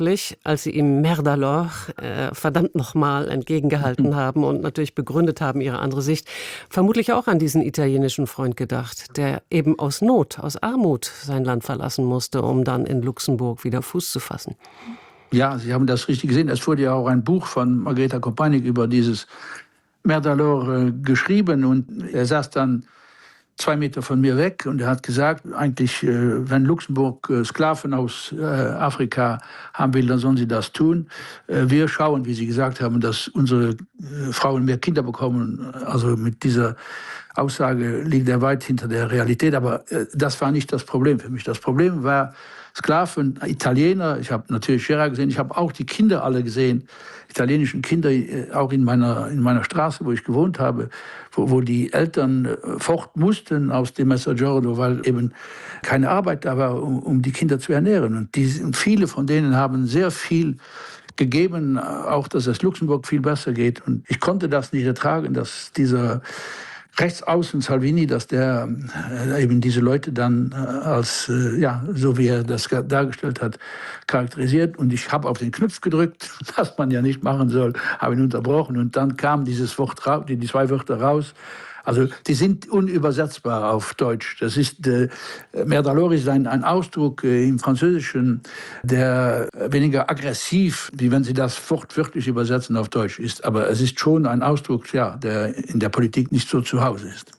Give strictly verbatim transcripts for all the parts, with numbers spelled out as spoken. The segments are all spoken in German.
beachtlich, als sie ihm Mer d'alors, äh, verdammt nochmal, entgegengehalten haben und natürlich begründet haben, ihre andere Sicht. Vermutlich auch an diesen italienischen Freund gedacht, der eben aus Not, aus Armut sein Land verlassen musste, um dann in Luxemburg wieder Fuß zu fassen. Ja, Sie haben das richtig gesehen. Es wurde ja auch ein Buch von Margrethe Kopanik über dieses Mer d'alors äh, geschrieben und er saß dann zwei Meter von mir weg und er hat gesagt, eigentlich, äh, wenn Luxemburg äh, Sklaven aus äh, Afrika haben will, dann sollen sie das tun. Äh, wir schauen, wie Sie gesagt haben, dass unsere äh, Frauen mehr Kinder bekommen. Also mit dieser Aussage liegt er weit hinter der Realität, aber äh, das war nicht das Problem für mich. Das Problem war Sklaven, Italiener, ich habe natürlich Scherer gesehen, ich habe auch die Kinder alle gesehen, italienischen Kinder, äh, auch in meiner, in meiner Straße, wo ich gewohnt habe, wo, wo die Eltern äh, fort mussten aus dem Mezzogiorno, weil eben keine Arbeit da war, um, um die Kinder zu ernähren. Und, die, und viele von denen haben sehr viel gegeben, auch dass es Luxemburg viel besser geht. Und ich konnte das nicht ertragen, dass dieser Rechtsaußen Salvini, dass der äh, eben diese Leute dann äh, als, äh, ja, so wie er das dargestellt hat, charakterisiert. Und ich habe auf den Knopf gedrückt, was man ja nicht machen soll, habe ihn unterbrochen. Und dann kam dieses Wort raus, die, die zwei Wörter raus. Also die sind unübersetzbar auf Deutsch. Das ist, äh, Mer d'alors ist ein, ein Ausdruck äh, im Französischen, der weniger aggressiv, wie wenn Sie das wortwörtlich übersetzen auf Deutsch ist. Aber es ist schon ein Ausdruck, ja, der in der Politik nicht so zu Hause ist.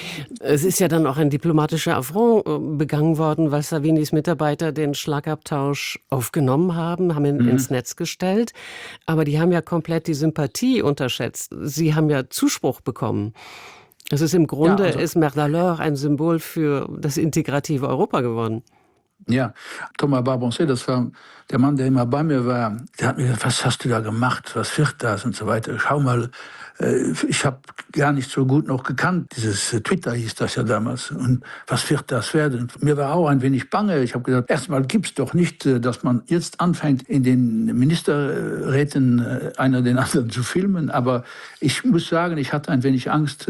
Es ist ja dann auch ein diplomatischer Affront begangen worden, weil Salvinis Mitarbeiter den Schlagabtausch aufgenommen haben, haben ihn mhm. ins Netz gestellt. Aber die haben ja komplett die Sympathie unterschätzt. Sie haben ja Zuspruch bekommen. Es ist im Grunde, ja, also, ist Mer d'alors ein Symbol für das integrative Europa geworden. Ja, Thomas Barboncet, das war der Mann, der immer bei mir war, der hat mir gesagt, was hast du da gemacht, was wird das und so weiter. Schau mal, ich habe gar nicht so gut noch gekannt, dieses Twitter hieß das ja damals. Und was wird das werden? Mir war auch ein wenig bange. Ich habe gesagt, erstmal gibt es doch nicht, dass man jetzt anfängt, in den Ministerräten einer den anderen zu filmen. Aber ich muss sagen, ich hatte ein wenig Angst,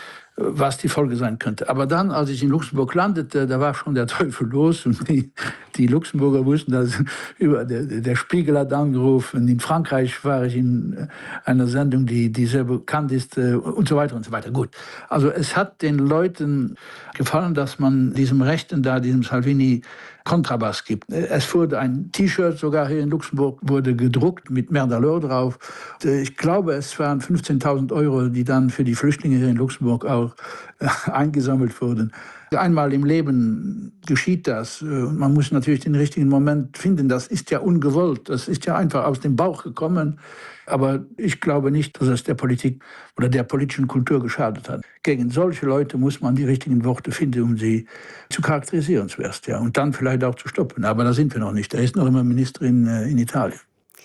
was die Folge sein könnte. Aber dann, als ich in Luxemburg landete, da war schon der Teufel los und die, die Luxemburger wussten, dass über der, der Spiegel hat angerufen. In Frankreich war ich in einer Sendung, die, die sehr bekannt ist und so weiter und so weiter. Gut. Also es hat den Leuten gefallen, dass man diesem Rechten da, diesem Salvini, Kontrabass gibt. Es wurde ein T-Shirt, sogar hier in Luxemburg, wurde gedruckt mit Mer d'alors drauf. Ich glaube, es waren fünfzehntausend Euro, die dann für die Flüchtlinge hier in Luxemburg auch äh, eingesammelt wurden. Einmal im Leben geschieht das. Und man muss natürlich den richtigen Moment finden. Das ist ja ungewollt. Das ist ja einfach aus dem Bauch gekommen. Aber ich glaube nicht, dass es der Politik oder der politischen Kultur geschadet hat. Gegen solche Leute muss man die richtigen Worte finden, um sie zu charakterisieren zuerst. Ja. Und dann vielleicht auch zu stoppen. Aber da sind wir noch nicht. Er ist noch immer Minister in, in Italien.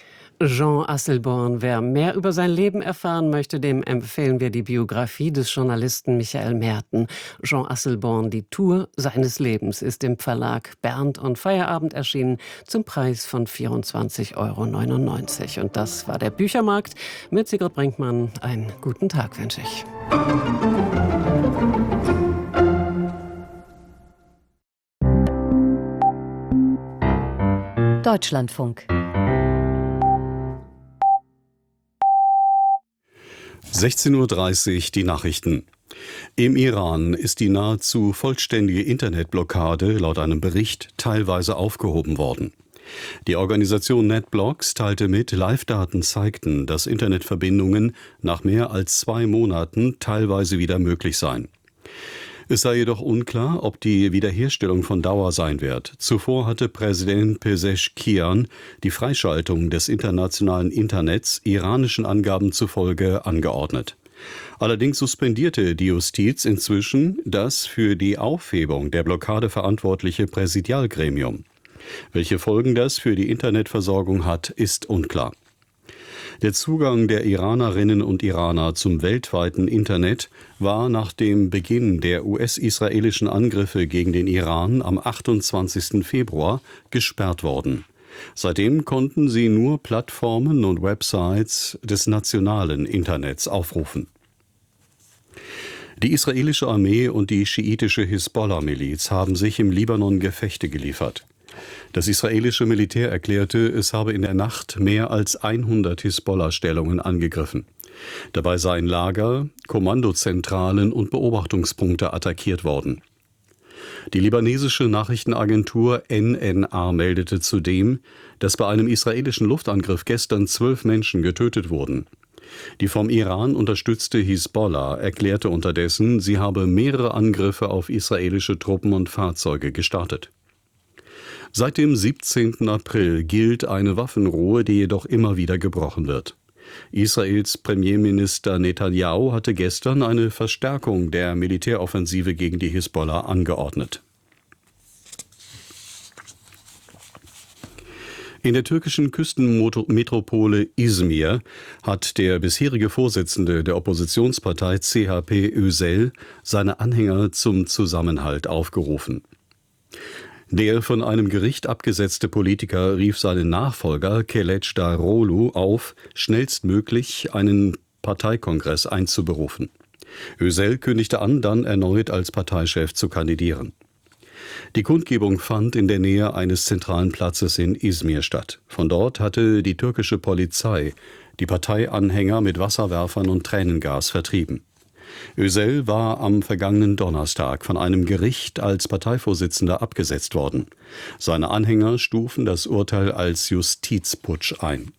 Jean Asselborn. Wer mehr über sein Leben erfahren möchte, dem empfehlen wir die Biografie des Journalisten Michael Merten. Jean Asselborn, die Tour seines Lebens, ist im Verlag Bernd und Feierabend erschienen zum Preis von vierundzwanzig Euro neunundneunzig. Und das war der Büchermarkt mit Sigrid Brinkmann. Einen guten Tag wünsche ich. Deutschlandfunk. sechzehn Uhr dreißig, die Nachrichten. Im Iran ist die nahezu vollständige Internetblockade laut einem Bericht teilweise aufgehoben worden. Die Organisation NetBlocks teilte mit, Live-Daten zeigten, dass Internetverbindungen nach mehr als zwei Monaten teilweise wieder möglich seien. Es sei jedoch unklar, ob die Wiederherstellung von Dauer sein wird. Zuvor hatte Präsident Pezeshkian die Freischaltung des internationalen Internets iranischen Angaben zufolge angeordnet. Allerdings suspendierte die Justiz inzwischen das für die Aufhebung der Blockade verantwortliche Präsidialgremium. Welche Folgen das für die Internetversorgung hat, ist unklar. Der Zugang der Iranerinnen und Iraner zum weltweiten Internet war nach dem Beginn der U S-israelischen Angriffe gegen den Iran am achtundzwanzigsten Februar gesperrt worden. Seitdem konnten sie nur Plattformen und Websites des nationalen Internets aufrufen. Die israelische Armee und die schiitische Hisbollah-Miliz haben sich im Libanon Gefechte geliefert. Das israelische Militär erklärte, es habe in der Nacht mehr als hundert Hisbollah-Stellungen angegriffen. Dabei seien Lager, Kommandozentralen und Beobachtungspunkte attackiert worden. Die libanesische Nachrichtenagentur N N A meldete zudem, dass bei einem israelischen Luftangriff gestern zwölf Menschen getötet wurden. Die vom Iran unterstützte Hisbollah erklärte unterdessen, sie habe mehrere Angriffe auf israelische Truppen und Fahrzeuge gestartet. Seit dem siebzehnten April gilt eine Waffenruhe, die jedoch immer wieder gebrochen wird. Israels Premierminister Netanyahu hatte gestern eine Verstärkung der Militäroffensive gegen die Hisbollah angeordnet. In der türkischen Küstenmetropole Izmir hat der bisherige Vorsitzende der Oppositionspartei C H P Özel seine Anhänger zum Zusammenhalt aufgerufen. Der von einem Gericht abgesetzte Politiker rief seinen Nachfolger Kılıçdaroğlu auf, schnellstmöglich einen Parteikongress einzuberufen. Özel kündigte an, dann erneut als Parteichef zu kandidieren. Die Kundgebung fand in der Nähe eines zentralen Platzes in Izmir statt. Von dort hatte die türkische Polizei die Parteianhänger mit Wasserwerfern und Tränengas vertrieben. Özel war am vergangenen Donnerstag von einem Gericht als Parteivorsitzender abgesetzt worden. Seine Anhänger stufen das Urteil als Justizputsch ein.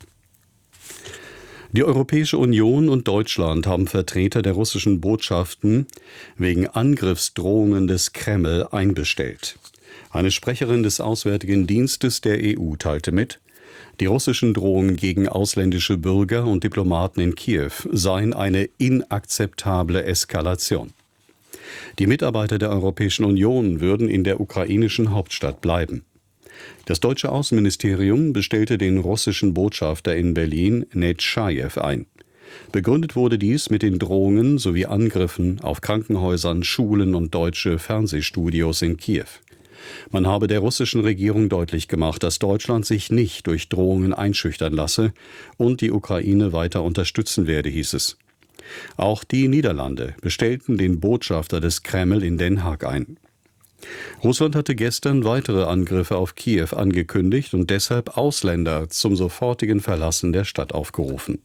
Die Europäische Union und Deutschland haben Vertreter der russischen Botschaften wegen Angriffsdrohungen des Kreml einbestellt. Eine Sprecherin des Auswärtigen Dienstes der E U teilte mit, die russischen Drohungen gegen ausländische Bürger und Diplomaten in Kiew seien eine inakzeptable Eskalation. Die Mitarbeiter der Europäischen Union würden in der ukrainischen Hauptstadt bleiben. Das deutsche Außenministerium bestellte den russischen Botschafter in Berlin, Netschajew, ein. Begründet wurde dies mit den Drohungen sowie Angriffen auf Krankenhäusern, Schulen und deutsche Fernsehstudios in Kiew. Man habe der russischen Regierung deutlich gemacht, dass Deutschland sich nicht durch Drohungen einschüchtern lasse und die Ukraine weiter unterstützen werde, hieß es. Auch die Niederlande bestellten den Botschafter des Kreml in Den Haag ein. Russland hatte gestern weitere Angriffe auf Kiew angekündigt und deshalb Ausländer zum sofortigen Verlassen der Stadt aufgerufen.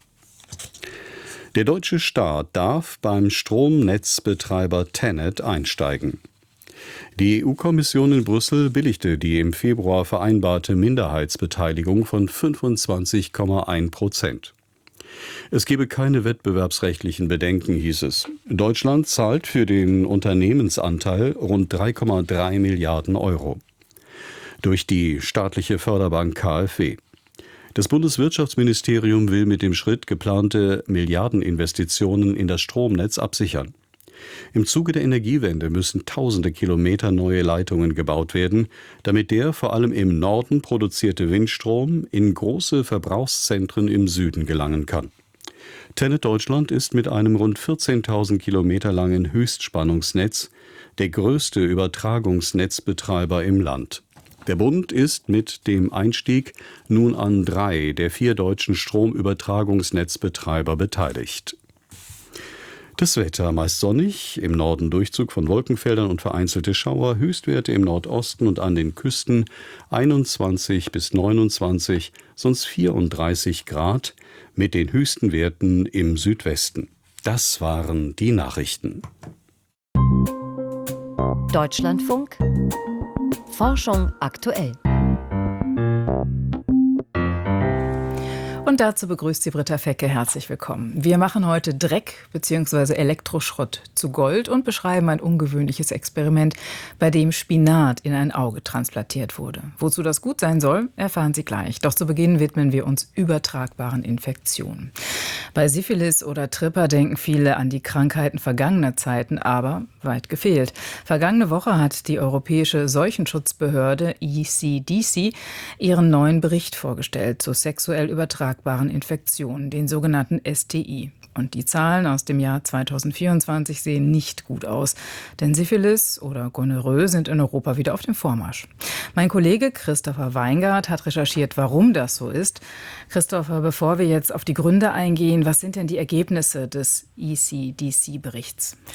Der deutsche Staat darf beim Stromnetzbetreiber TenneT einsteigen. Die E U-Kommission in Brüssel billigte die im Februar vereinbarte Minderheitsbeteiligung von fünfundzwanzig Komma eins Prozent. Es gebe keine wettbewerbsrechtlichen Bedenken, hieß es. Deutschland zahlt für den Unternehmensanteil rund drei Komma drei Milliarden Euro durch die staatliche Förderbank K f W. Das Bundeswirtschaftsministerium will mit dem Schritt geplante Milliardeninvestitionen in das Stromnetz absichern. Im Zuge der Energiewende müssen tausende Kilometer neue Leitungen gebaut werden, damit der vor allem im Norden produzierte Windstrom in große Verbrauchszentren im Süden gelangen kann. TenneT Deutschland ist mit einem rund vierzehntausend Kilometer langen Höchstspannungsnetz der größte Übertragungsnetzbetreiber im Land. Der Bund ist mit dem Einstieg nun an drei der vier deutschen Stromübertragungsnetzbetreiber beteiligt. Das Wetter meist sonnig, im Norden Durchzug von Wolkenfeldern und vereinzelte Schauer, Höchstwerte im Nordosten und an den Küsten einundzwanzig bis neunundzwanzig, sonst vierunddreißig Grad mit den höchsten Werten im Südwesten. Das waren die Nachrichten. Deutschlandfunk Forschung aktuell. Und dazu begrüßt sie Britta Fecke. Herzlich willkommen. Wir machen heute Dreck bzw. Elektroschrott zu Gold und beschreiben ein ungewöhnliches Experiment, bei dem Spinat in ein Auge transplantiert wurde. Wozu das gut sein soll, erfahren Sie gleich. Doch zu Beginn widmen wir uns übertragbaren Infektionen. Bei Syphilis oder Tripper denken viele an die Krankheiten vergangener Zeiten, aber weit gefehlt. Vergangene Woche hat die Europäische Seuchenschutzbehörde E C D C ihren neuen Bericht vorgestellt zu sexuell übertragbaren Infektionen, den sogenannten S T I. Und die Zahlen aus dem Jahr zweitausendvierundzwanzig sehen nicht gut aus, denn Syphilis oder Gonorrhoe sind in Europa wieder auf dem Vormarsch. Mein Kollege Christopher Weingart hat recherchiert, warum das so ist. Christopher, bevor wir jetzt auf die Gründe eingehen, was sind denn die Ergebnisse des E C D C-Berichts?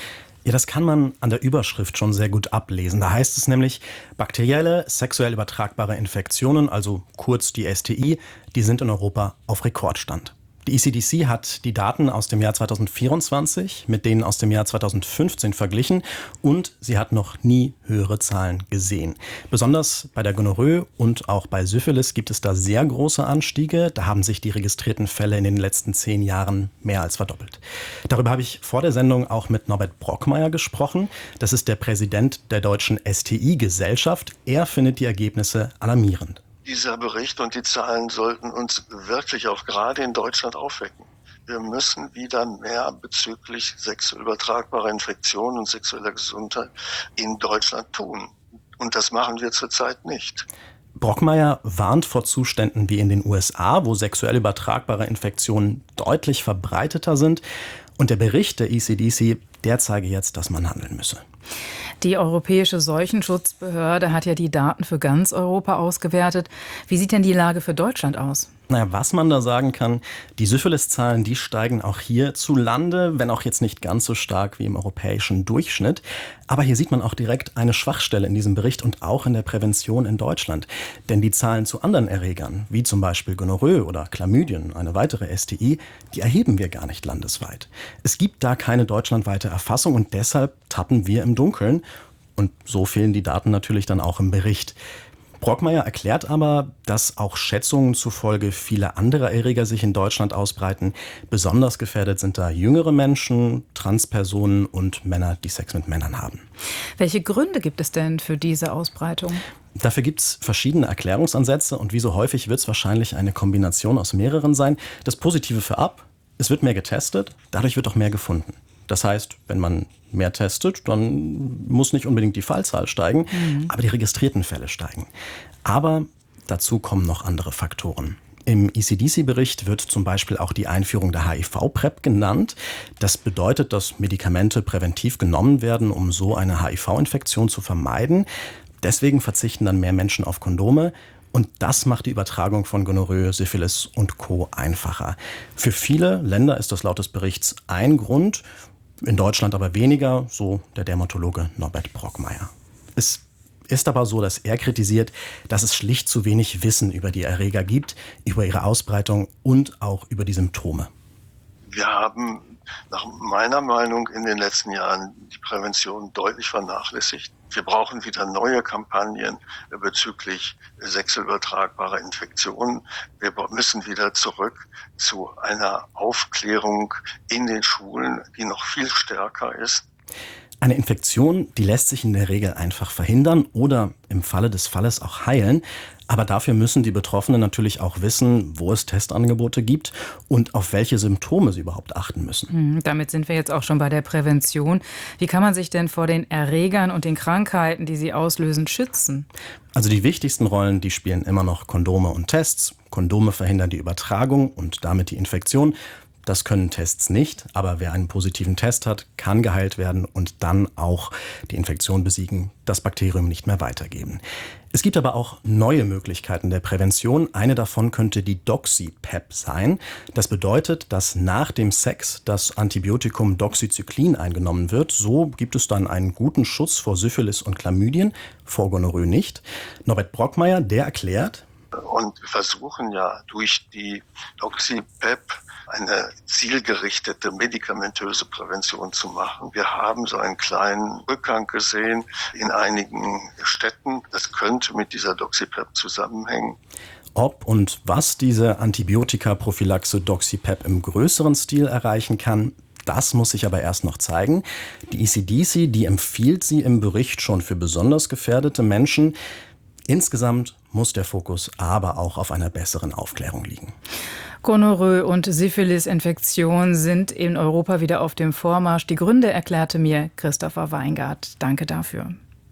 Ja, das kann man an der Überschrift schon sehr gut ablesen. Da heißt es nämlich, bakterielle, sexuell übertragbare Infektionen, also kurz die S T I, die sind in Europa auf Rekordstand. Die E C D C hat die Daten aus dem Jahr zweitausendvierundzwanzig mit denen aus dem Jahr zweitausendfünfzehn verglichen und sie hat noch nie höhere Zahlen gesehen. Besonders bei der Gonorrhoe und auch bei Syphilis gibt es da sehr große Anstiege. Da haben sich die registrierten Fälle in den letzten zehn Jahren mehr als verdoppelt. Darüber habe ich vor der Sendung auch mit Norbert Brockmeier gesprochen. Das ist der Präsident der Deutschen S T I-Gesellschaft. Er findet die Ergebnisse alarmierend. Dieser Bericht und die Zahlen sollten uns wirklich auch gerade in Deutschland aufwecken. Wir müssen wieder mehr bezüglich sexuell übertragbarer Infektionen und sexueller Gesundheit in Deutschland tun. Und das machen wir zurzeit nicht. Brockmeier warnt vor Zuständen wie in den U S A, wo sexuell übertragbare Infektionen deutlich verbreiteter sind. Und der Bericht der E C D C, der zeige jetzt, dass man handeln müsse. Die Europäische Seuchenschutzbehörde hat ja die Daten für ganz Europa ausgewertet. Wie sieht denn die Lage für Deutschland aus? Naja, was man da sagen kann, die Syphilis-Zahlen, die steigen auch hier zu Lande, wenn auch jetzt nicht ganz so stark wie im europäischen Durchschnitt. Aber hier sieht man auch direkt eine Schwachstelle in diesem Bericht und auch in der Prävention in Deutschland. Denn die Zahlen zu anderen Erregern, wie zum Beispiel Gonorrhoe oder Chlamydien, eine weitere S T I, die erheben wir gar nicht landesweit. Es gibt da keine deutschlandweite Erfassung und deshalb tappen wir im Dunkeln. Und so fehlen die Daten natürlich dann auch im Bericht. Brockmeier erklärt aber, dass auch Schätzungen zufolge viele andere Erreger sich in Deutschland ausbreiten. Besonders gefährdet sind da jüngere Menschen, Transpersonen und Männer, die Sex mit Männern haben. Welche Gründe gibt es denn für diese Ausbreitung? Dafür gibt es verschiedene Erklärungsansätze und wie so häufig wird es wahrscheinlich eine Kombination aus mehreren sein. Das Positive für ab, es wird mehr getestet, dadurch wird auch mehr gefunden. Das heißt, wenn man mehr testet, dann muss nicht unbedingt die Fallzahl steigen, mhm. aber die registrierten Fälle steigen. Aber dazu kommen noch andere Faktoren. Im E C D C-Bericht wird zum Beispiel auch die Einführung der H I V-PrEP genannt. Das bedeutet, dass Medikamente präventiv genommen werden, um so eine H I V-Infektion zu vermeiden. Deswegen verzichten dann mehr Menschen auf Kondome. Und das macht die Übertragung von Gonorrhoe, Syphilis und Co. einfacher. Für viele Länder ist das laut des Berichts ein Grund, in Deutschland aber weniger, so der Dermatologe Norbert Brockmeier. Es ist aber so, dass er kritisiert, dass es schlicht zu wenig Wissen über die Erreger gibt, über ihre Ausbreitung und auch über die Symptome. Wir haben nach meiner Meinung in den letzten Jahren die Prävention deutlich vernachlässigt. Wir brauchen wieder neue Kampagnen bezüglich sexuell übertragbarer Infektionen. Wir müssen wieder zurück zu einer Aufklärung in den Schulen, die noch viel stärker ist. Eine Infektion, die lässt sich in der Regel einfach verhindern oder im Falle des Falles auch heilen. Aber dafür müssen die Betroffenen natürlich auch wissen, wo es Testangebote gibt und auf welche Symptome sie überhaupt achten müssen. Hm, damit sind wir jetzt auch schon bei der Prävention. Wie kann man sich denn vor den Erregern und den Krankheiten, die sie auslösen, schützen? Also die wichtigsten Rollen, die spielen immer noch Kondome und Tests. Kondome verhindern die Übertragung und damit die Infektion. Das können Tests nicht, aber wer einen positiven Test hat, kann geheilt werden und dann auch die Infektion besiegen, das Bakterium nicht mehr weitergeben. Es gibt aber auch neue Möglichkeiten der Prävention. Eine davon könnte die Doxy-PrEP sein. Das bedeutet, dass nach dem Sex das Antibiotikum Doxycyclin eingenommen wird. So gibt es dann einen guten Schutz vor Syphilis und Chlamydien, vor Gonorrhoe nicht. Norbert Brockmeier, der erklärt: Und wir versuchen ja durch die Doxy-PrEP eine zielgerichtete medikamentöse Prävention zu machen. Wir haben so einen kleinen Rückgang gesehen in einigen Städten. Das könnte mit dieser Doxy-PrEP zusammenhängen. Ob und was diese Antibiotika-Prophylaxe Doxy-PrEP im größeren Stil erreichen kann, das muss sich aber erst noch zeigen. Die E C D C, die empfiehlt sie im Bericht schon für besonders gefährdete Menschen. Insgesamt muss der Fokus aber auch auf einer besseren Aufklärung liegen. Gonorrhoe und Syphilis-Infektionen sind in Europa wieder auf dem Vormarsch. Die Gründe erklärte mir Christopher Weingart. Danke dafür.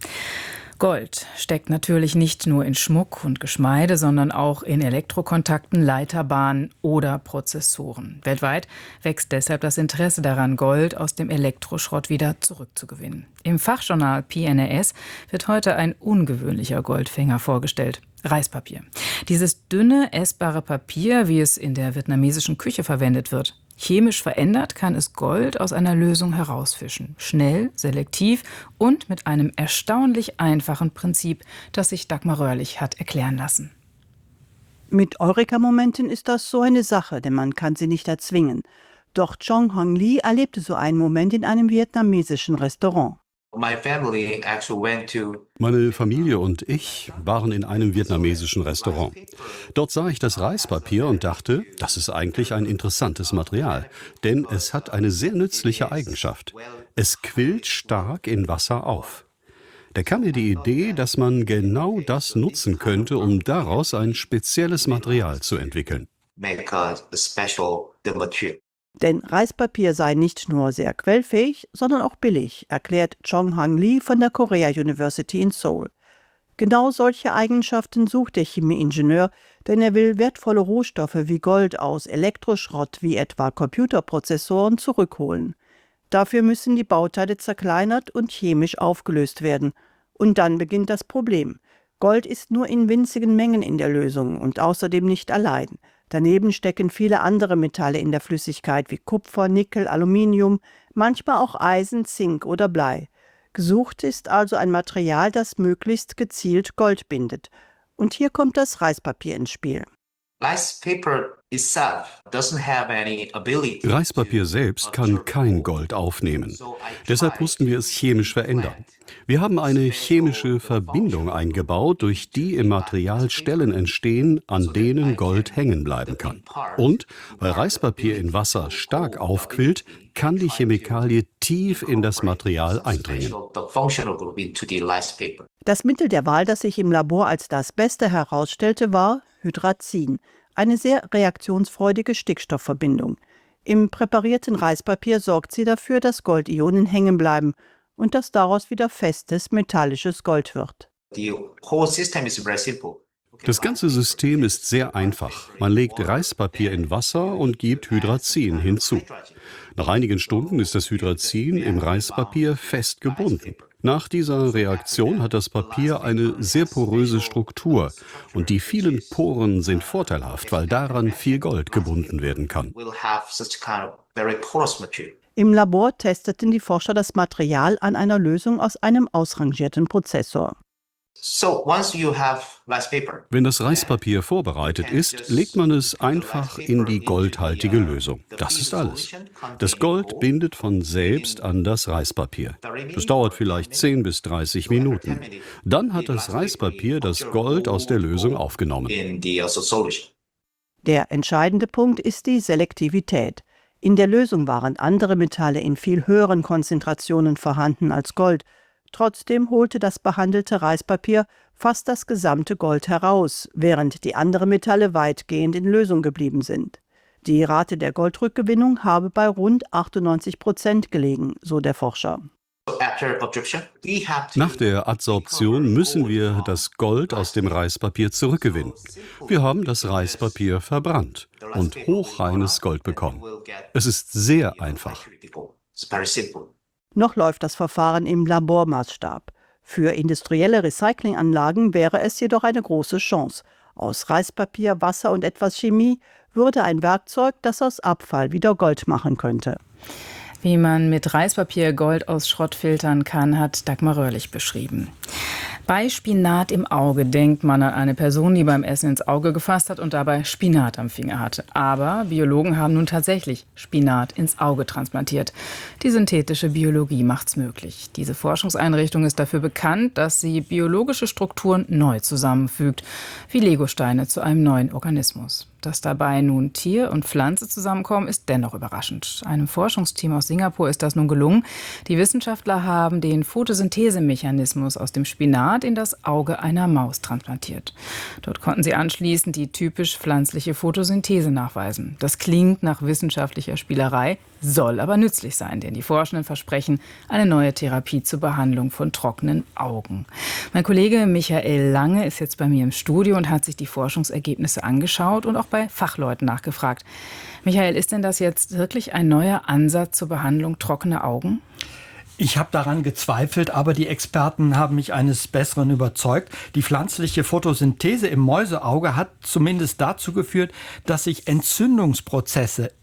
Gold steckt natürlich nicht nur in Schmuck und Geschmeide, sondern auch in Elektrokontakten, Leiterbahnen oder Prozessoren. Weltweit wächst deshalb das Interesse daran, Gold aus dem Elektroschrott wieder zurückzugewinnen. Im Fachjournal P N A S wird heute ein ungewöhnlicher Goldfänger vorgestellt. Reispapier. Dieses dünne, essbare Papier, wie es in der vietnamesischen Küche verwendet wird, Chemisch verändert kann es Gold aus einer Lösung herausfischen. Schnell, selektiv und mit einem erstaunlich einfachen Prinzip, das sich Dagmar Röhrlich hat erklären lassen. Mit Eureka-Momenten ist das so eine Sache, denn man kann sie nicht erzwingen. Doch Chong Hong Lee erlebte so einen Moment in einem vietnamesischen Restaurant. Meine Familie und ich waren in einem vietnamesischen Restaurant. Dort sah ich das Reispapier und dachte, das ist eigentlich ein interessantes Material, denn es hat eine sehr nützliche Eigenschaft. Es quillt stark in Wasser auf. Da kam mir die Idee, dass man genau das nutzen könnte, um daraus ein spezielles Material zu entwickeln. Denn Reispapier sei nicht nur sehr quellfähig, sondern auch billig, erklärt Chong Hong Lee von der Korea University in Seoul. Genau solche Eigenschaften sucht der Chemieingenieur, denn er will wertvolle Rohstoffe wie Gold aus Elektroschrott wie etwa Computerprozessoren zurückholen. Dafür müssen die Bauteile zerkleinert und chemisch aufgelöst werden. Und dann beginnt das Problem. Gold ist nur in winzigen Mengen in der Lösung und außerdem nicht allein. Daneben stecken viele andere Metalle in der Flüssigkeit wie Kupfer, Nickel, Aluminium, manchmal auch Eisen, Zink oder Blei. Gesucht ist also ein Material, das möglichst gezielt Gold bindet. Und hier kommt das Reispapier ins Spiel. Reispapier selbst kann kein Gold aufnehmen. Deshalb mussten wir es chemisch verändern. Wir haben eine chemische Verbindung eingebaut, durch die im Material Stellen entstehen, an denen Gold hängen bleiben kann. Und weil Reispapier in Wasser stark aufquillt, kann die Chemikalie tief in das Material eindringen. Das Mittel der Wahl, das sich im Labor als das Beste herausstellte, war Hydrazin, eine sehr reaktionsfreudige Stickstoffverbindung. Im präparierten Reispapier sorgt sie dafür, dass Goldionen hängen bleiben und dass daraus wieder festes, metallisches Gold wird. Das ganze System ist sehr einfach. Man legt Reispapier in Wasser und gibt Hydrazin hinzu. Nach einigen Stunden ist das Hydrazin im Reispapier fest gebunden. Nach dieser Reaktion hat das Papier eine sehr poröse Struktur und die vielen Poren sind vorteilhaft, weil daran viel Gold gebunden werden kann. Im Labor testeten die Forscher das Material an einer Lösung aus einem ausrangierten Prozessor. Wenn das Reispapier vorbereitet ist, legt man es einfach in die goldhaltige Lösung. Das ist alles. Das Gold bindet von selbst an das Reispapier. Das dauert vielleicht zehn bis dreißig Minuten. Dann hat das Reispapier das Gold aus der Lösung aufgenommen. Der entscheidende Punkt ist die Selektivität. In der Lösung waren andere Metalle in viel höheren Konzentrationen vorhanden als Gold. Trotzdem holte das behandelte Reispapier fast das gesamte Gold heraus, während die anderen Metalle weitgehend in Lösung geblieben sind. Die Rate der Goldrückgewinnung habe bei rund achtundneunzig Prozent gelegen, so der Forscher. Nach der Adsorption müssen wir das Gold aus dem Reispapier zurückgewinnen. Wir haben das Reispapier verbrannt und hochreines Gold bekommen. Es ist sehr einfach. Noch läuft das Verfahren im Labormaßstab. Für industrielle Recyclinganlagen wäre es jedoch eine große Chance. Aus Reispapier, Wasser und etwas Chemie würde ein Werkzeug, das aus Abfall wieder Gold machen könnte. Wie man mit Reispapier Gold aus Schrott filtern kann, hat Dagmar Röhrlich beschrieben. Bei Spinat im Auge denkt man an eine Person, die beim Essen ins Auge gefasst hat und dabei Spinat am Finger hatte. Aber Biologen haben nun tatsächlich Spinat ins Auge transplantiert. Die synthetische Biologie macht's möglich. Diese Forschungseinrichtung ist dafür bekannt, dass sie biologische Strukturen neu zusammenfügt, wie Legosteine zu einem neuen Organismus. Dass dabei nun Tier und Pflanze zusammenkommen, ist dennoch überraschend. Einem Forschungsteam aus Singapur ist das nun gelungen. Die Wissenschaftler haben den Photosynthesemechanismus aus dem Spinat in das Auge einer Maus transplantiert. Dort konnten sie anschließend die typisch pflanzliche Photosynthese nachweisen. Das klingt nach wissenschaftlicher Spielerei, soll aber nützlich sein, denn die Forschenden versprechen eine neue Therapie zur Behandlung von trockenen Augen. Mein Kollege Michael Lange ist jetzt bei mir im Studio und hat sich die Forschungsergebnisse angeschaut und auch bei Fachleuten nachgefragt. Michael, ist denn das jetzt wirklich ein neuer Ansatz zur Behandlung trockener Augen? Ich habe daran gezweifelt, aber die Experten haben mich eines Besseren überzeugt. Die pflanzliche Photosynthese im Mäuseauge hat zumindest dazu geführt, dass sich Entzündungsprozesse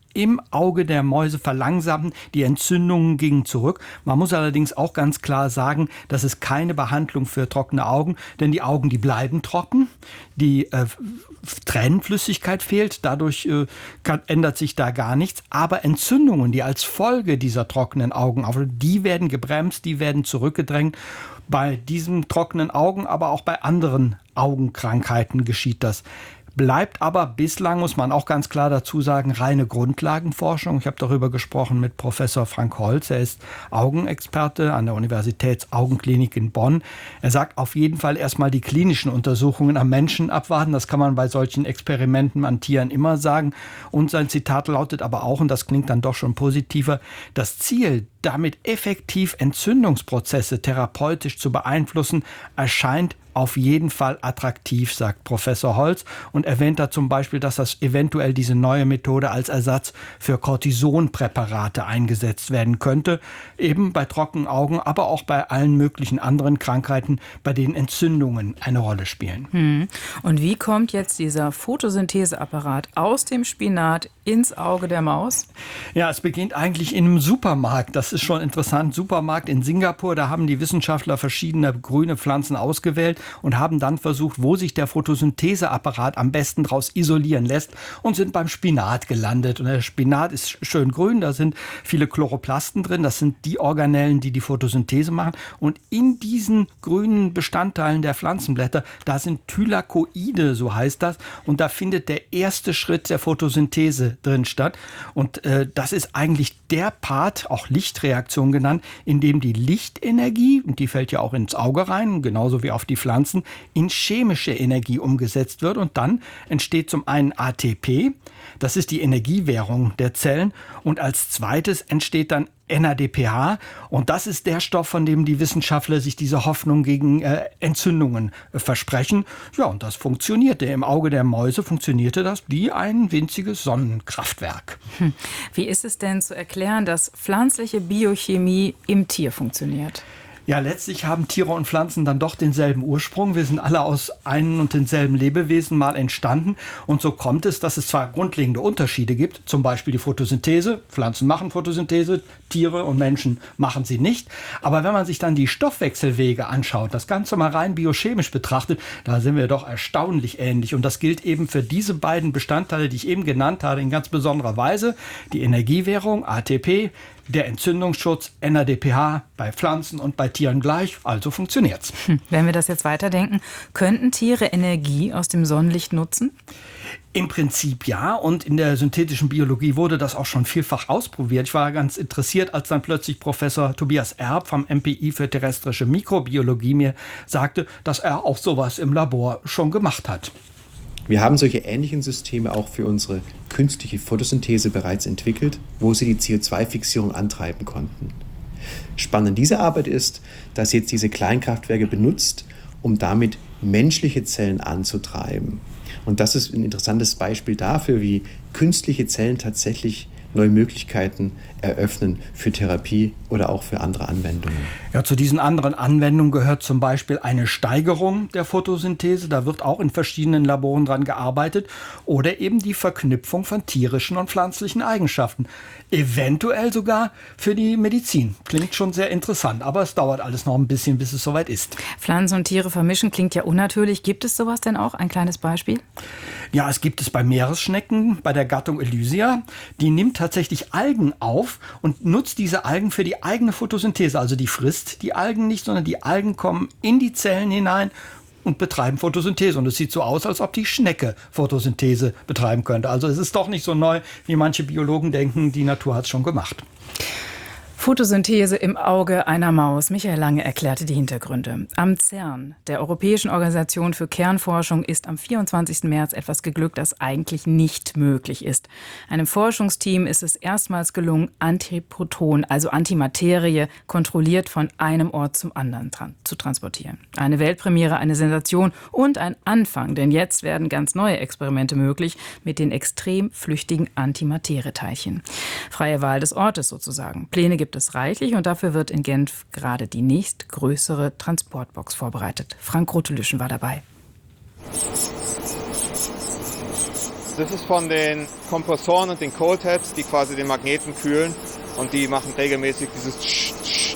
im Auge der Mäuse verlangsamten. Die Entzündungen gingen zurück. Man muss allerdings auch ganz klar sagen, das ist keine Behandlung für trockene Augen, denn die Augen, die bleiben trocken. Die äh, Tränenflüssigkeit fehlt, dadurch äh, kann, ändert sich da gar nichts. Aber Entzündungen, die als Folge dieser trockenen Augen auftreten, die werden gebremst, die werden zurückgedrängt. Bei diesen trockenen Augen, aber auch bei anderen Augenkrankheiten geschieht das. Bleibt aber bislang, muss man auch ganz klar dazu sagen, reine Grundlagenforschung. Ich habe darüber gesprochen mit Professor Frank Holz. Er ist Augenexperte an der Universitätsaugenklinik in Bonn. Er sagt, auf jeden Fall erstmal die klinischen Untersuchungen am Menschen abwarten. Das kann man bei solchen Experimenten an Tieren immer sagen. Und sein Zitat lautet aber auch, und das klingt dann doch schon positiver, das Ziel, damit effektiv Entzündungsprozesse therapeutisch zu beeinflussen, erscheint auf jeden Fall attraktiv, sagt Professor Holz, und erwähnt da zum Beispiel, dass das eventuell diese neue Methode als Ersatz für Cortisonpräparate eingesetzt werden könnte, eben bei trockenen Augen, aber auch bei allen möglichen anderen Krankheiten, bei denen Entzündungen eine Rolle spielen. Hm. Und wie kommt jetzt dieser Photosyntheseapparat aus dem Spinat ins Auge der Maus? Ja, es beginnt eigentlich in einem Supermarkt. Das ist schon interessant. Supermarkt in Singapur, da haben die Wissenschaftler verschiedene grüne Pflanzen ausgewählt und haben dann versucht, wo sich der Photosyntheseapparat am besten daraus isolieren lässt, und sind beim Spinat gelandet. Und der Spinat ist schön grün, da sind viele Chloroplasten drin, das sind die Organellen, die die Photosynthese machen. Und in diesen grünen Bestandteilen der Pflanzenblätter, da sind Thylakoide, so heißt das, und da findet der erste Schritt der Photosynthese drin statt. Und äh, das ist eigentlich der Part, auch Lichtreaktion genannt, in dem die Lichtenergie, und die fällt ja auch ins Auge rein, genauso wie auf die Pflanzen, in chemische Energie umgesetzt wird. Und dann entsteht zum einen A T P, das ist die Energiewährung der Zellen, und als zweites entsteht dann N A D P H, und das ist der Stoff, von dem die Wissenschaftler sich diese Hoffnung gegen äh, Entzündungen äh, versprechen. Ja, und das funktionierte. Im Auge der Mäuse funktionierte das wie ein winziges Sonnenkraftwerk. Hm. Wie ist es denn zu erklären, dass pflanzliche Biochemie im Tier funktioniert? Ja, letztlich haben Tiere und Pflanzen dann doch denselben Ursprung. Wir sind alle aus einem und denselben Lebewesen mal entstanden. Und so kommt es, dass es zwar grundlegende Unterschiede gibt, zum Beispiel die Photosynthese. Pflanzen machen Photosynthese, Tiere und Menschen machen sie nicht. Aber wenn man sich dann die Stoffwechselwege anschaut, das Ganze mal rein biochemisch betrachtet, da sind wir doch erstaunlich ähnlich. Und das gilt eben für diese beiden Bestandteile, die ich eben genannt habe, in ganz besonderer Weise. Die Energiewährung, A T P, der Entzündungsschutz, N A D P H, bei Pflanzen und bei Tieren gleich, also funktioniert's. Wenn wir das jetzt weiterdenken, könnten Tiere Energie aus dem Sonnenlicht nutzen? Im Prinzip ja, und in der synthetischen Biologie wurde das auch schon vielfach ausprobiert. Ich war ganz interessiert, als dann plötzlich Professor Tobias Erb vom M P I für terrestrische Mikrobiologie mir sagte, dass er auch sowas im Labor schon gemacht hat. Wir haben solche ähnlichen Systeme auch für unsere künstliche Photosynthese bereits entwickelt, wo sie die C O zwei Fixierung antreiben konnten. Spannend an dieser Arbeit ist, dass jetzt diese Kleinkraftwerke benutzt, um damit menschliche Zellen anzutreiben. Und das ist ein interessantes Beispiel dafür, wie künstliche Zellen tatsächlich neue Möglichkeiten eröffnen für Therapie oder auch für andere Anwendungen. Ja, zu diesen anderen Anwendungen gehört zum Beispiel eine Steigerung der Photosynthese. Da wird auch in verschiedenen Laboren dran gearbeitet. Oder eben die Verknüpfung von tierischen und pflanzlichen Eigenschaften. Eventuell sogar für die Medizin. Klingt schon sehr interessant, aber es dauert alles noch ein bisschen, bis es soweit ist. Pflanzen und Tiere vermischen klingt ja unnatürlich. Gibt es sowas denn auch? Ein kleines Beispiel? Ja, es gibt es bei Meeresschnecken, bei der Gattung Elysia. Die nimmt tatsächlich Algen auf und nutzt diese Algen für die eigene Photosynthese. Also die frisst die Algen nicht, sondern die Algen kommen in die Zellen hinein und betreiben Photosynthese. Und es sieht so aus, als ob die Schnecke Photosynthese betreiben könnte. Also es ist doch nicht so neu, wie manche Biologen denken. Die Natur hat es schon gemacht. Photosynthese im Auge einer Maus. Michael Lange erklärte die Hintergründe. Am CERN, der Europäischen Organisation für Kernforschung, ist am vierundzwanzigsten März etwas geglückt, das eigentlich nicht möglich ist. Einem Forschungsteam ist es erstmals gelungen, Antiproton, also Antimaterie, kontrolliert von einem Ort zum anderen tran- zu transportieren. Eine Weltpremiere, eine Sensation und ein Anfang, denn jetzt werden ganz neue Experimente möglich mit den extrem flüchtigen Antimaterieteilchen. Freie Wahl des Ortes sozusagen. Pläne gibt es reichlich und dafür wird in Genf gerade die nächstgrößere Transportbox vorbereitet. Frank Rotelüschen war dabei. Das ist von den Kompressoren und den Cold Heads, die quasi den Magneten kühlen und die machen regelmäßig dieses Tsch, Tsch.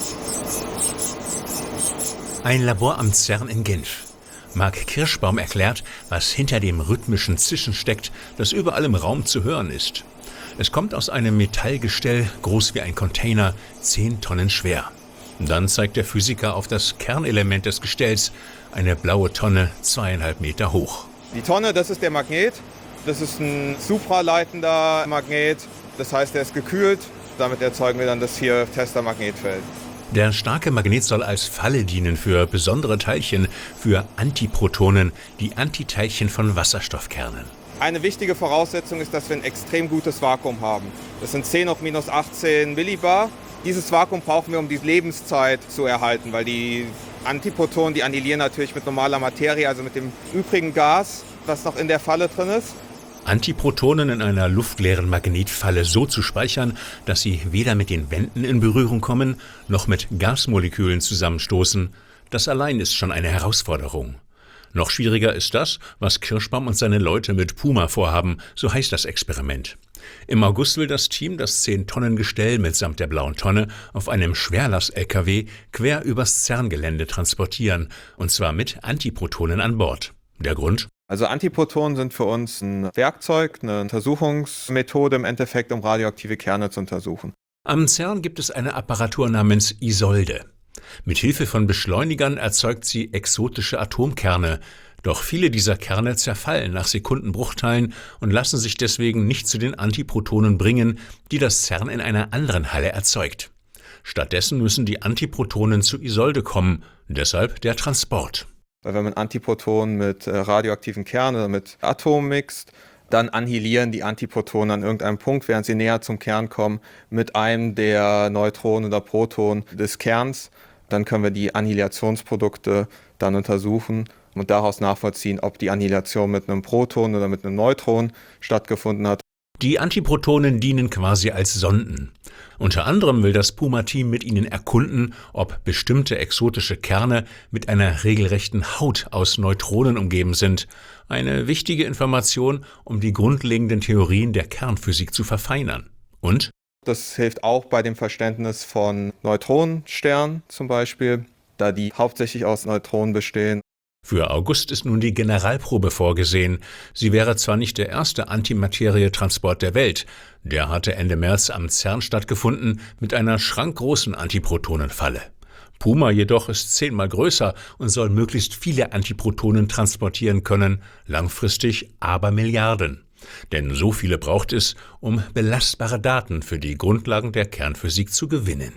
Ein Labor am CERN in Genf. Marc Kirschbaum erklärt, was hinter dem rhythmischen Zischen steckt, das überall im Raum zu hören ist. Es kommt aus einem Metallgestell, groß wie ein Container, zehn Tonnen schwer. Dann zeigt der Physiker auf das Kernelement des Gestells, eine blaue Tonne, zweieinhalb Meter hoch. Die Tonne, das ist der Magnet. Das ist ein supraleitender Magnet. Das heißt, er ist gekühlt. Damit erzeugen wir dann das vier Tester Magnetfeld. Der starke Magnet soll als Falle dienen für besondere Teilchen, für Antiprotonen, die Antiteilchen von Wasserstoffkernen. Eine wichtige Voraussetzung ist, dass wir ein extrem gutes Vakuum haben. Das sind zehn hoch minus achtzehn Millibar. Dieses Vakuum brauchen wir, um die Lebenszeit zu erhalten, weil die Antiprotonen, die annihilieren natürlich mit normaler Materie, also mit dem übrigen Gas, was noch in der Falle drin ist. Antiprotonen in einer luftleeren Magnetfalle so zu speichern, dass sie weder mit den Wänden in Berührung kommen, noch mit Gasmolekülen zusammenstoßen, das allein ist schon eine Herausforderung. Noch schwieriger ist das, was Kirschbaum und seine Leute mit Puma vorhaben, so heißt das Experiment. Im August will das Team das zehn-Tonnen-Gestell mitsamt der blauen Tonne auf einem Schwerlast-L K W quer übers CERN-Gelände transportieren, und zwar mit Antiprotonen an Bord. Der Grund? Also Antiprotonen sind für uns ein Werkzeug, eine Untersuchungsmethode im Endeffekt, um radioaktive Kerne zu untersuchen. Am CERN gibt es eine Apparatur namens Isolde. Mit Hilfe von Beschleunigern erzeugt sie exotische Atomkerne. Doch viele dieser Kerne zerfallen nach Sekundenbruchteilen und lassen sich deswegen nicht zu den Antiprotonen bringen, die das CERN in einer anderen Halle erzeugt. Stattdessen müssen die Antiprotonen zu Isolde kommen, deshalb der Transport. Weil wenn man Antiprotonen mit radioaktiven Kernen oder mit Atomen mixt, dann annihilieren die Antiprotonen an irgendeinem Punkt, während sie näher zum Kern kommen, mit einem der Neutronen oder Protonen des Kerns. Dann können wir die Annihilationsprodukte dann untersuchen und daraus nachvollziehen, ob die Annihilation mit einem Proton oder mit einem Neutron stattgefunden hat. Die Antiprotonen dienen quasi als Sonden. Unter anderem will das Puma-Team mit ihnen erkunden, ob bestimmte exotische Kerne mit einer regelrechten Haut aus Neutronen umgeben sind. Eine wichtige Information, um die grundlegenden Theorien der Kernphysik zu verfeinern. Und? Das hilft auch bei dem Verständnis von Neutronensternen zum Beispiel, da die hauptsächlich aus Neutronen bestehen. Für August ist nun die Generalprobe vorgesehen. Sie wäre zwar nicht der erste Antimaterietransport der Welt, der hatte Ende März am CERN stattgefunden mit einer schrankgroßen Antiprotonenfalle. Puma jedoch ist zehnmal größer und soll möglichst viele Antiprotonen transportieren können, langfristig aber Milliarden. Denn so viele braucht es, um belastbare Daten für die Grundlagen der Kernphysik zu gewinnen.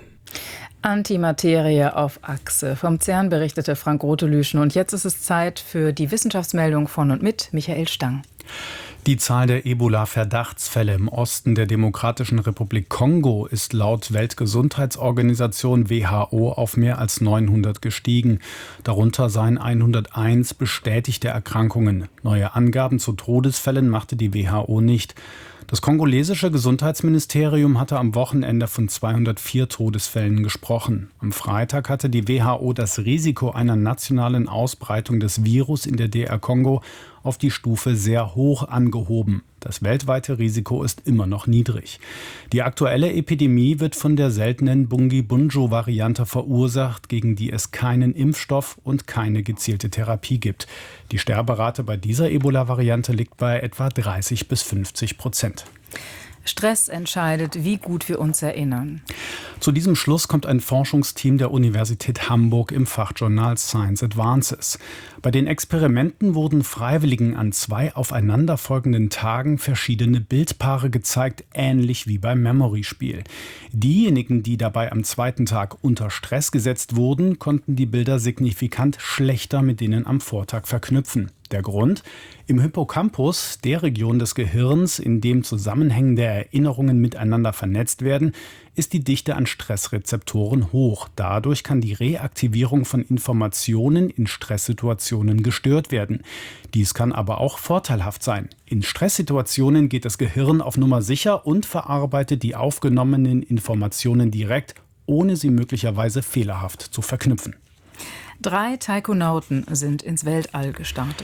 Antimaterie auf Achse. Vom CERN berichtete Frank Rotelüschen. Und jetzt ist es Zeit für die Wissenschaftsmeldung von und mit Michael Stang. Die Zahl der Ebola-Verdachtsfälle im Osten der Demokratischen Republik Kongo ist laut Weltgesundheitsorganisation W H O auf mehr als neunhundert gestiegen. Darunter seien hunderteins bestätigte Erkrankungen. Neue Angaben zu Todesfällen machte die W H O nicht. Das kongolesische Gesundheitsministerium hatte am Wochenende von zweihundertvier Todesfällen gesprochen. Am Freitag hatte die W H O das Risiko einer nationalen Ausbreitung des Virus in der D R Kongo auf die Stufe sehr hoch angehoben. Das weltweite Risiko ist immer noch niedrig. Die aktuelle Epidemie wird von der seltenen Bundibugyo-Variante verursacht, gegen die es keinen Impfstoff und keine gezielte Therapie gibt. Die Sterberate bei dieser Ebola-Variante liegt bei etwa dreißig bis fünfzig Prozent. Stress entscheidet, wie gut wir uns erinnern. Zu diesem Schluss kommt ein Forschungsteam der Universität Hamburg im Fachjournal Science Advances. Bei den Experimenten wurden Freiwilligen an zwei aufeinanderfolgenden Tagen verschiedene Bildpaare gezeigt, ähnlich wie beim Memory-Spiel. Diejenigen, die dabei am zweiten Tag unter Stress gesetzt wurden, konnten die Bilder signifikant schlechter mit denen am Vortag verknüpfen. Der Grund? Im Hippocampus, der Region des Gehirns, in dem zusammenhängende Erinnerungen miteinander vernetzt werden, ist die Dichte an Stressrezeptoren hoch. Dadurch kann die Reaktivierung von Informationen in Stresssituationen gestört werden. Dies kann aber auch vorteilhaft sein. In Stresssituationen geht das Gehirn auf Nummer sicher und verarbeitet die aufgenommenen Informationen direkt, ohne sie möglicherweise fehlerhaft zu verknüpfen. Drei Taikonauten sind ins Weltall gestartet.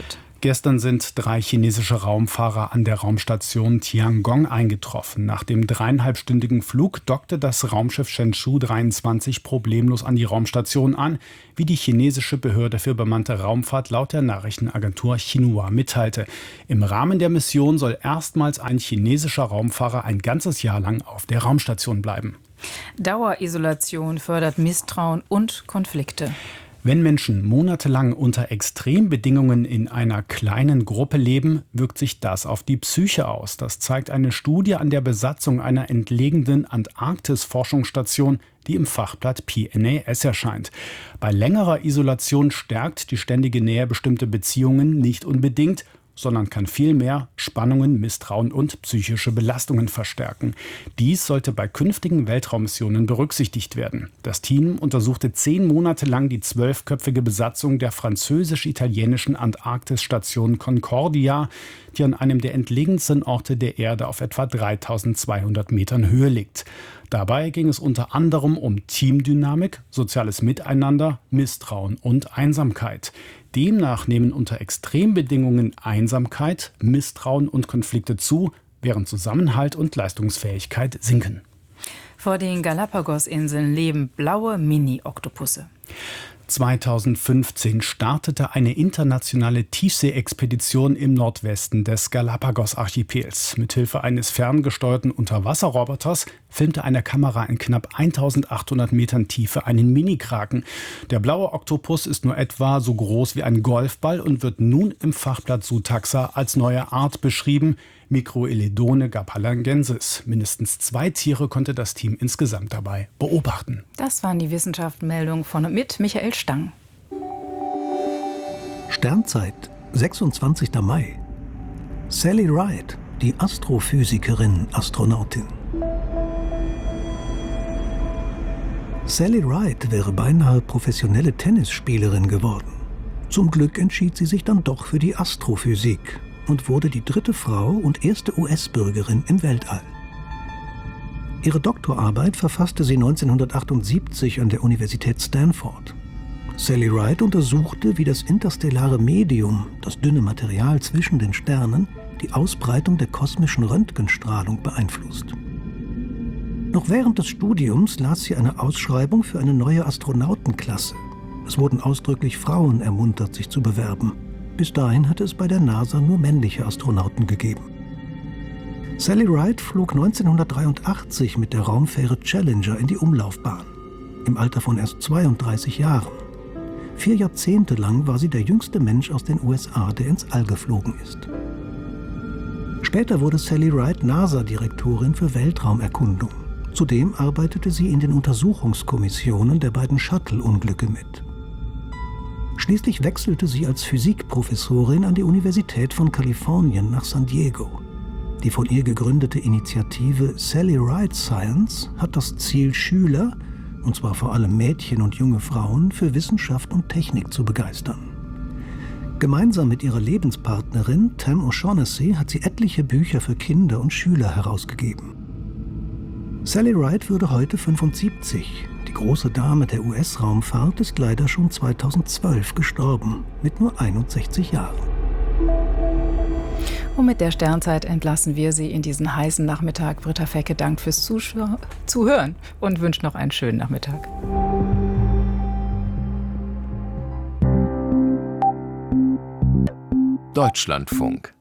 Gestern sind drei chinesische Raumfahrer an der Raumstation Tiangong eingetroffen. Nach dem dreieinhalbstündigen Flug dockte das Raumschiff Shenzhou dreiundzwanzig problemlos an die Raumstation an, wie die chinesische Behörde für bemannte Raumfahrt laut der Nachrichtenagentur Xinhua mitteilte. Im Rahmen der Mission soll erstmals ein chinesischer Raumfahrer ein ganzes Jahr lang auf der Raumstation bleiben. Dauerisolation fördert Misstrauen und Konflikte. Wenn Menschen monatelang unter Extrembedingungen in einer kleinen Gruppe leben, wirkt sich das auf die Psyche aus. Das zeigt eine Studie an der Besatzung einer entlegenen Antarktis-Forschungsstation, die im Fachblatt P N A S erscheint. Bei längerer Isolation stärkt die ständige Nähe bestimmte Beziehungen nicht unbedingt, sondern kann vielmehr Spannungen, Misstrauen und psychische Belastungen verstärken. Dies sollte bei künftigen Weltraummissionen berücksichtigt werden. Das Team untersuchte zehn Monate lang die zwölfköpfige Besatzung der französisch-italienischen Antarktisstation Concordia, die an einem der entlegensten Orte der Erde auf etwa dreitausendzweihundert Metern Höhe liegt. Dabei ging es unter anderem um Teamdynamik, soziales Miteinander, Misstrauen und Einsamkeit. Demnach nehmen unter Extrembedingungen Einsamkeit, Misstrauen und Konflikte zu, während Zusammenhalt und Leistungsfähigkeit sinken. Vor den Galapagos-Inseln leben blaue Mini-Oktopusse. zweitausendfünfzehn startete eine internationale Tiefseeexpedition im Nordwesten des Galapagos-Archipels. Mithilfe eines ferngesteuerten Unterwasserroboters filmte eine Kamera in knapp eintausendachthundert Metern Tiefe einen Mini-Kraken. Der blaue Oktopus ist nur etwa so groß wie ein Golfball und wird nun im Fachblatt Zootaxa als neue Art beschrieben, Microeledone gapalangensis. Mindestens zwei Tiere konnte das Team insgesamt dabei beobachten. Das waren die Wissenschaftsmeldungen von und mit Michael Stang. Sternzeit, sechsundzwanzigster Mai. Sally Ride, die Astrophysikerin, Astronautin. Sally Ride wäre beinahe professionelle Tennisspielerin geworden. Zum Glück entschied sie sich dann doch für die Astrophysik und wurde die dritte Frau und erste U S-Bürgerin im Weltall. Ihre Doktorarbeit verfasste sie neunzehnhundertachtundsiebzig an der Universität Stanford. Sally Ride untersuchte, wie das interstellare Medium, das dünne Material zwischen den Sternen, die Ausbreitung der kosmischen Röntgenstrahlung beeinflusst. Noch während des Studiums las sie eine Ausschreibung für eine neue Astronautenklasse. Es wurden ausdrücklich Frauen ermuntert, sich zu bewerben. Bis dahin hatte es bei der NASA nur männliche Astronauten gegeben. Sally Ride flog neunzehnhundertdreiundachtzig mit der Raumfähre Challenger in die Umlaufbahn, im Alter von erst zweiunddreißig Jahren. Vier Jahrzehnte lang war sie der jüngste Mensch aus den U S A, der ins All geflogen ist. Später wurde Sally Ride NASA-Direktorin für Weltraumerkundung. Zudem arbeitete sie in den Untersuchungskommissionen der beiden Shuttle-Unglücke mit. Schließlich wechselte sie als Physikprofessorin an die Universität von Kalifornien nach San Diego. Die von ihr gegründete Initiative Sally Ride Science hat das Ziel, Schüler, und zwar vor allem Mädchen und junge Frauen, für Wissenschaft und Technik zu begeistern. Gemeinsam mit ihrer Lebenspartnerin Tam O'Shaughnessy hat sie etliche Bücher für Kinder und Schüler herausgegeben. Sally Ride würde heute fünfundsiebzig. Die große Dame der U S-Raumfahrt ist leider schon zweitausendzwölf gestorben, mit nur einundsechzig Jahren. Und mit der Sternzeit entlassen wir Sie in diesen heißen Nachmittag. Britta Fecke dankt fürs Zuschau- Zuhören und wünscht noch einen schönen Nachmittag. Deutschlandfunk.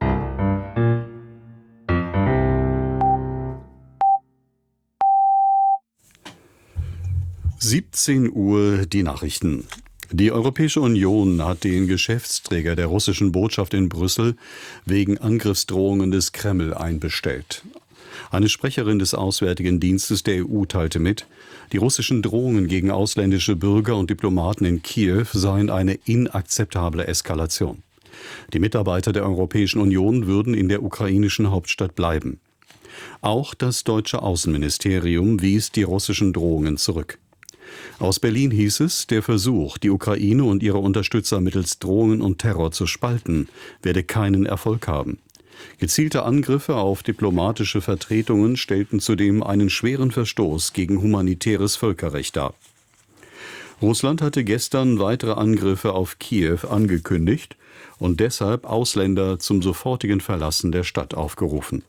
siebzehn Uhr die Nachrichten. Die Europäische Union hat den Geschäftsträger der russischen Botschaft in Brüssel wegen Angriffsdrohungen des Kreml einbestellt. Eine Sprecherin des Auswärtigen Dienstes der E U teilte mit, die russischen Drohungen gegen ausländische Bürger und Diplomaten in Kiew seien eine inakzeptable Eskalation. Die Mitarbeiter der Europäischen Union würden in der ukrainischen Hauptstadt bleiben. Auch das deutsche Außenministerium wies die russischen Drohungen zurück. Aus Berlin hieß es, der Versuch, die Ukraine und ihre Unterstützer mittels Drohungen und Terror zu spalten, werde keinen Erfolg haben. Gezielte Angriffe auf diplomatische Vertretungen stellten zudem einen schweren Verstoß gegen humanitäres Völkerrecht dar. Russland hatte gestern weitere Angriffe auf Kiew angekündigt und deshalb Ausländer zum sofortigen Verlassen der Stadt aufgerufen.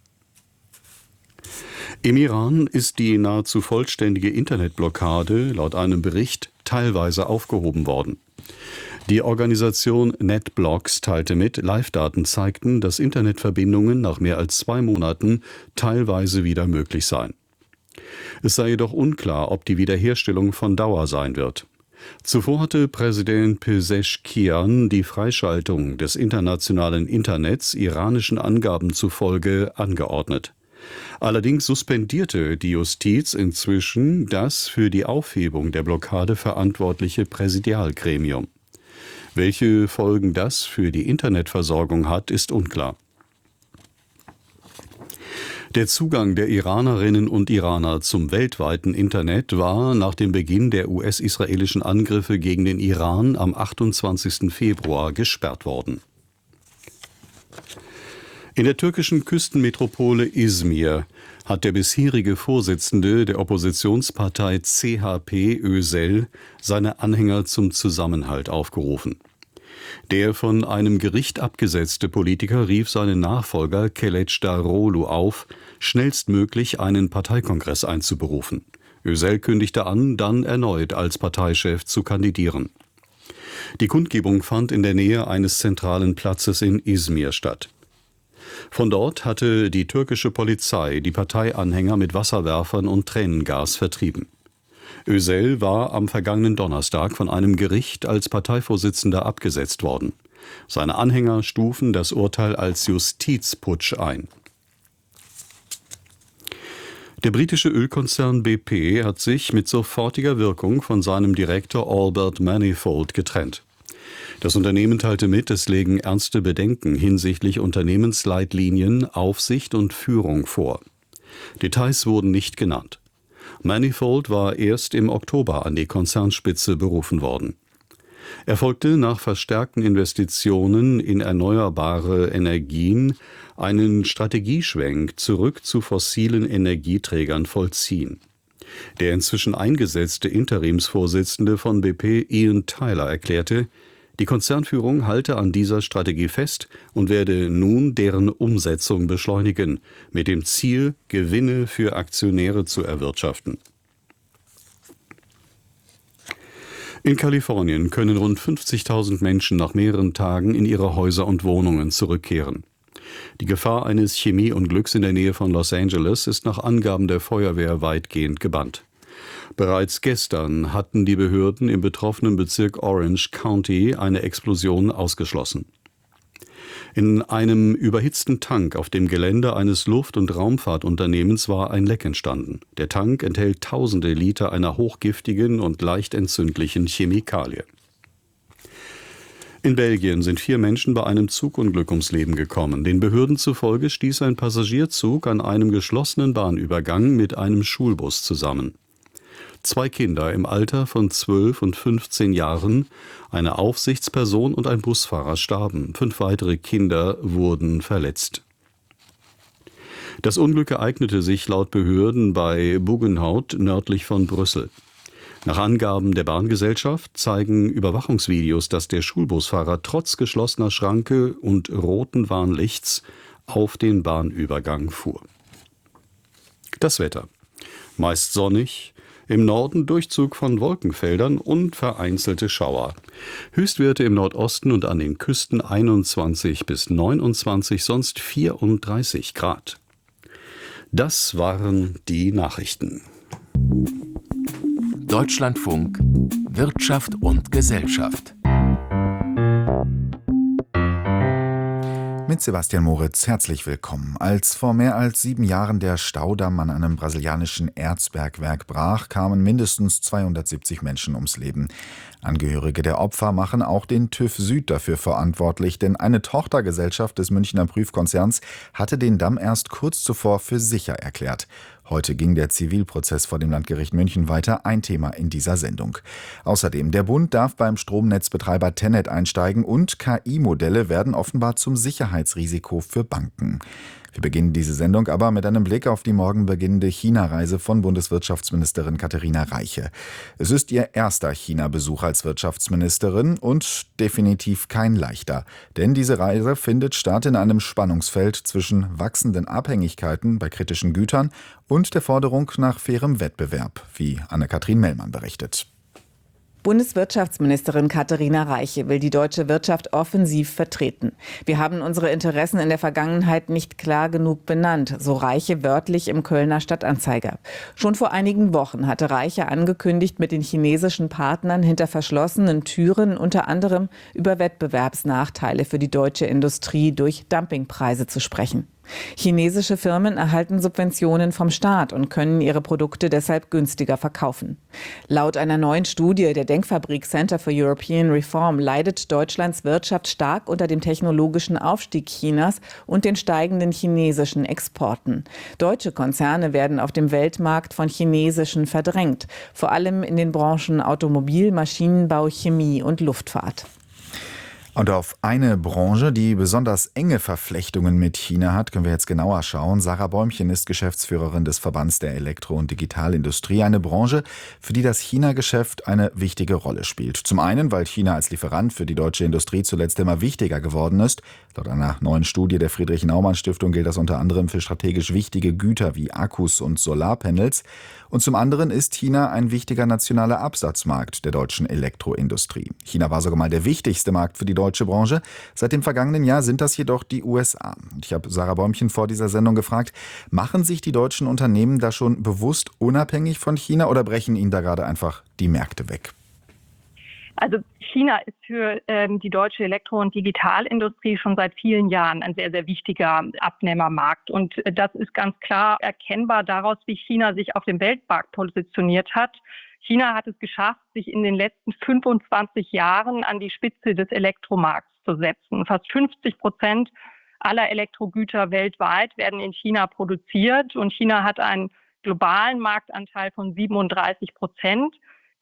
Im Iran ist die nahezu vollständige Internetblockade laut einem Bericht teilweise aufgehoben worden. Die Organisation NetBlocks teilte mit, Live-Daten zeigten, dass Internetverbindungen nach mehr als zwei Monaten teilweise wieder möglich seien. Es sei jedoch unklar, ob die Wiederherstellung von Dauer sein wird. Zuvor hatte Präsident Pezeshkian die Freischaltung des internationalen Internets iranischen Angaben zufolge angeordnet. Allerdings suspendierte die Justiz inzwischen das für die Aufhebung der Blockade verantwortliche Präsidialgremium. Welche Folgen das für die Internetversorgung hat, ist unklar. Der Zugang der Iranerinnen und Iraner zum weltweiten Internet war nach dem Beginn der U S-israelischen Angriffe gegen den Iran am achtundzwanzigsten Februar gesperrt worden. In der türkischen Küstenmetropole Izmir hat der bisherige Vorsitzende der Oppositionspartei C H P Özel seine Anhänger zum Zusammenhalt aufgerufen. Der von einem Gericht abgesetzte Politiker rief seinen Nachfolger Kılıçdaroğlu auf, schnellstmöglich einen Parteikongress einzuberufen. Özel kündigte an, dann erneut als Parteichef zu kandidieren. Die Kundgebung fand in der Nähe eines zentralen Platzes in Izmir statt. Von dort hatte die türkische Polizei die Parteianhänger mit Wasserwerfern und Tränengas vertrieben. Özel war am vergangenen Donnerstag von einem Gericht als Parteivorsitzender abgesetzt worden. Seine Anhänger stufen das Urteil als Justizputsch ein. Der britische Ölkonzern B P hat sich mit sofortiger Wirkung von seinem Direktor Albert Manifold getrennt. Das Unternehmen teilte mit, es legen ernste Bedenken hinsichtlich Unternehmensleitlinien, Aufsicht und Führung vor. Details wurden nicht genannt. Manifold war erst im Oktober an die Konzernspitze berufen worden. Er folgte nach verstärkten Investitionen in erneuerbare Energien einen Strategieschwenk zurück zu fossilen Energieträgern vollziehen. Der inzwischen eingesetzte Interimsvorsitzende von B P, Ian Tyler, erklärte, die Konzernführung halte an dieser Strategie fest und werde nun deren Umsetzung beschleunigen, mit dem Ziel, Gewinne für Aktionäre zu erwirtschaften. In Kalifornien können rund fünfzigtausend Menschen nach mehreren Tagen in ihre Häuser und Wohnungen zurückkehren. Die Gefahr eines Chemieunglücks in der Nähe von Los Angeles ist nach Angaben der Feuerwehr weitgehend gebannt. Bereits gestern hatten die Behörden im betroffenen Bezirk Orange County eine Explosion ausgeschlossen. In einem überhitzten Tank auf dem Gelände eines Luft- und Raumfahrtunternehmens war ein Leck entstanden. Der Tank enthält tausende Liter einer hochgiftigen und leicht entzündlichen Chemikalie. In Belgien sind vier Menschen bei einem Zugunglück ums Leben gekommen. Den Behörden zufolge stieß ein Passagierzug an einem geschlossenen Bahnübergang mit einem Schulbus zusammen. Zwei Kinder im Alter von zwölf und fünfzehn Jahren, eine Aufsichtsperson und ein Busfahrer starben. Fünf weitere Kinder wurden verletzt. Das Unglück ereignete sich laut Behörden bei Buggenhout nördlich von Brüssel. Nach Angaben der Bahngesellschaft zeigen Überwachungsvideos, dass der Schulbusfahrer trotz geschlossener Schranke und roten Warnlichts auf den Bahnübergang fuhr. Das Wetter. Meist sonnig, im Norden Durchzug von Wolkenfeldern und vereinzelte Schauer. Höchstwerte im Nordosten und an den Küsten einundzwanzig bis neunundzwanzig, sonst vierunddreißig Grad. Das waren die Nachrichten. Deutschlandfunk Wirtschaft und Gesellschaft. Mit Sebastian Moritz herzlich willkommen. Als vor mehr als sieben Jahren der Staudamm an einem brasilianischen Erzbergwerk brach, kamen mindestens zweihundertsiebzig Menschen ums Leben. Angehörige der Opfer machen auch den TÜV Süd dafür verantwortlich, denn eine Tochtergesellschaft des Münchner Prüfkonzerns hatte den Damm erst kurz zuvor für sicher erklärt. Heute ging der Zivilprozess vor dem Landgericht München weiter, ein Thema in dieser Sendung. Außerdem, der Bund darf beim Stromnetzbetreiber Tennet einsteigen und K I-Modelle werden offenbar zum Sicherheitsrisiko für Banken. Wir beginnen diese Sendung aber mit einem Blick auf die morgen beginnende China-Reise von Bundeswirtschaftsministerin Katharina Reiche. Es ist ihr erster China-Besuch als Wirtschaftsministerin und definitiv kein leichter. Denn diese Reise findet statt in einem Spannungsfeld zwischen wachsenden Abhängigkeiten bei kritischen Gütern und der Forderung nach fairem Wettbewerb, wie Anne-Kathrin Mellmann berichtet. Bundeswirtschaftsministerin Katharina Reiche will die deutsche Wirtschaft offensiv vertreten. Wir haben unsere Interessen in der Vergangenheit nicht klar genug benannt, so Reiche wörtlich im Kölner Stadtanzeiger. Schon vor einigen Wochen hatte Reiche angekündigt, mit den chinesischen Partnern hinter verschlossenen Türen unter anderem über Wettbewerbsnachteile für die deutsche Industrie durch Dumpingpreise zu sprechen. Chinesische Firmen erhalten Subventionen vom Staat und können ihre Produkte deshalb günstiger verkaufen. Laut einer neuen Studie der Denkfabrik Center for European Reform leidet Deutschlands Wirtschaft stark unter dem technologischen Aufstieg Chinas und den steigenden chinesischen Exporten. Deutsche Konzerne werden auf dem Weltmarkt von chinesischen verdrängt, vor allem in den Branchen Automobil, Maschinenbau, Chemie und Luftfahrt. Und auf eine Branche, die besonders enge Verflechtungen mit China hat, können wir jetzt genauer schauen. Sarah Bäumchen ist Geschäftsführerin des Verbands der Elektro- und Digitalindustrie. Eine Branche, für die das China-Geschäft eine wichtige Rolle spielt. Zum einen, weil China als Lieferant für die deutsche Industrie zuletzt immer wichtiger geworden ist. Laut einer neuen Studie der Friedrich-Naumann-Stiftung gilt das unter anderem für strategisch wichtige Güter wie Akkus und Solarpanels. Und zum anderen ist China ein wichtiger nationaler Absatzmarkt der deutschen Elektroindustrie. China war sogar mal der wichtigste Markt für die deutsche Branche. Seit dem vergangenen Jahr sind das jedoch die U S A. Ich habe Sarah Bäumchen vor dieser Sendung gefragt, machen sich die deutschen Unternehmen da schon bewusst unabhängig von China oder brechen ihnen da gerade einfach die Märkte weg? Also China ist für ähm, die deutsche Elektro- und Digitalindustrie schon seit vielen Jahren ein sehr, sehr wichtiger Abnehmermarkt. Und äh, das ist ganz klar erkennbar daraus, wie China sich auf dem Weltmarkt positioniert hat. China hat es geschafft, sich in den letzten fünfundzwanzig Jahren an die Spitze des Elektromarkts zu setzen. Fast fünfzig Prozent aller Elektrogüter weltweit werden in China produziert und China hat einen globalen Marktanteil von siebenunddreißig Prozent.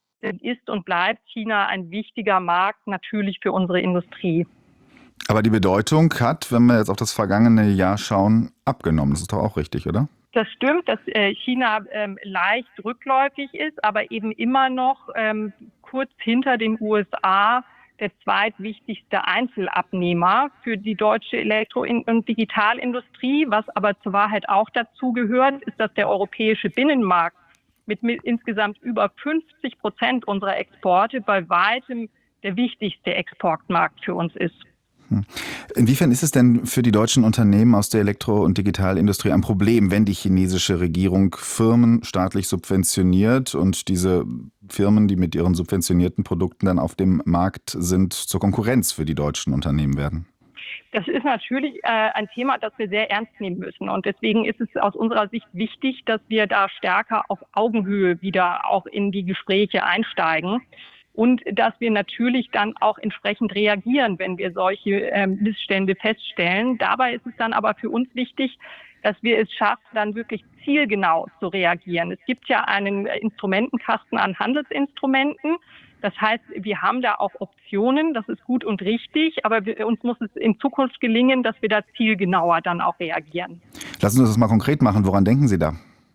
Ist und bleibt China ein wichtiger Markt natürlich für unsere Industrie. Aber die Bedeutung hat, wenn wir jetzt auf das vergangene Jahr schauen, abgenommen. Das ist doch auch richtig, oder? Das stimmt, dass China ähm, leicht rückläufig ist, aber eben immer noch ähm, kurz hinter den U S A der zweitwichtigste Einzelabnehmer für die deutsche Elektro- und Digitalindustrie. Was aber zur Wahrheit auch dazu gehört, ist, dass der europäische Binnenmarkt mit, mit insgesamt über fünfzig Prozent unserer Exporte bei weitem der wichtigste Exportmarkt für uns ist. Inwiefern ist es denn für die deutschen Unternehmen aus der Elektro- und Digitalindustrie ein Problem, wenn die chinesische Regierung Firmen staatlich subventioniert und diese Firmen, die mit ihren subventionierten Produkten dann auf dem Markt sind, zur Konkurrenz für die deutschen Unternehmen werden? Das ist natürlich äh, ein Thema, das wir sehr ernst nehmen müssen. Und deswegen ist es aus unserer Sicht wichtig, dass wir da stärker auf Augenhöhe wieder auch in die Gespräche einsteigen. Und dass wir natürlich dann auch entsprechend reagieren, wenn wir solche ähm, Missstände feststellen. Dabei ist es dann aber für uns wichtig, dass wir es schaffen, dann wirklich zielgenau zu reagieren. Es gibt ja einen Instrumentenkasten an Handelsinstrumenten. Das heißt, wir haben da auch Optionen, das ist gut und richtig, aber wir, uns muss es in Zukunft gelingen, dass wir da zielgenauer dann auch reagieren. Lassen Sie uns das mal konkret machen. Woran denken Sie da?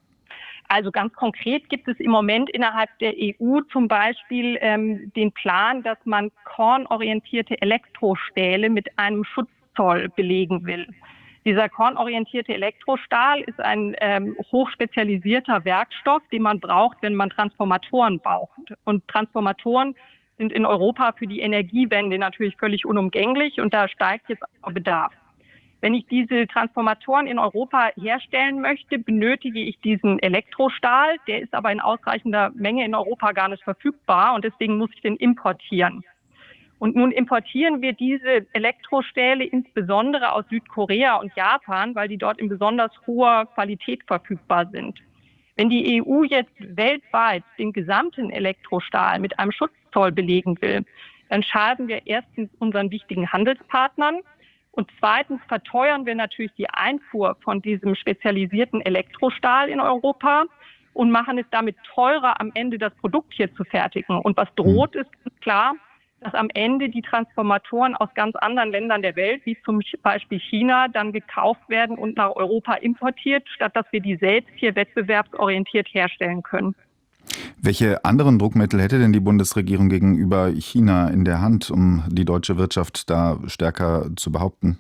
Also ganz konkret gibt es im Moment innerhalb der E U zum Beispiel ähm, den Plan, dass man kornorientierte Elektrostähle mit einem Schutzzoll belegen will. Dieser kornorientierte Elektrostahl ist ein ähm, hochspezialisierter Werkstoff, den man braucht, wenn man Transformatoren braucht. Und Transformatoren sind in Europa für die Energiewende natürlich völlig unumgänglich und da steigt jetzt auch Bedarf. Wenn ich diese Transformatoren in Europa herstellen möchte, benötige ich diesen Elektrostahl. Der ist aber in ausreichender Menge in Europa gar nicht verfügbar und deswegen muss ich den importieren. Und nun importieren wir diese Elektrostähle insbesondere aus Südkorea und Japan, weil die dort in besonders hoher Qualität verfügbar sind. Wenn die E U jetzt weltweit den gesamten Elektrostahl mit einem Schutzzoll belegen will, dann schaden wir erstens unseren wichtigen Handelspartnern und zweitens verteuern wir natürlich die Einfuhr von diesem spezialisierten Elektrostahl in Europa und machen es damit teurer, am Ende das Produkt hier zu fertigen. Und was droht, ist ganz klar, dass am Ende die Transformatoren aus ganz anderen Ländern der Welt, wie zum Beispiel China, dann gekauft werden und nach Europa importiert, statt dass wir die selbst hier wettbewerbsorientiert herstellen können. Welche anderen Druckmittel hätte denn die Bundesregierung gegenüber China in der Hand, um die deutsche Wirtschaft da stärker zu behaupten?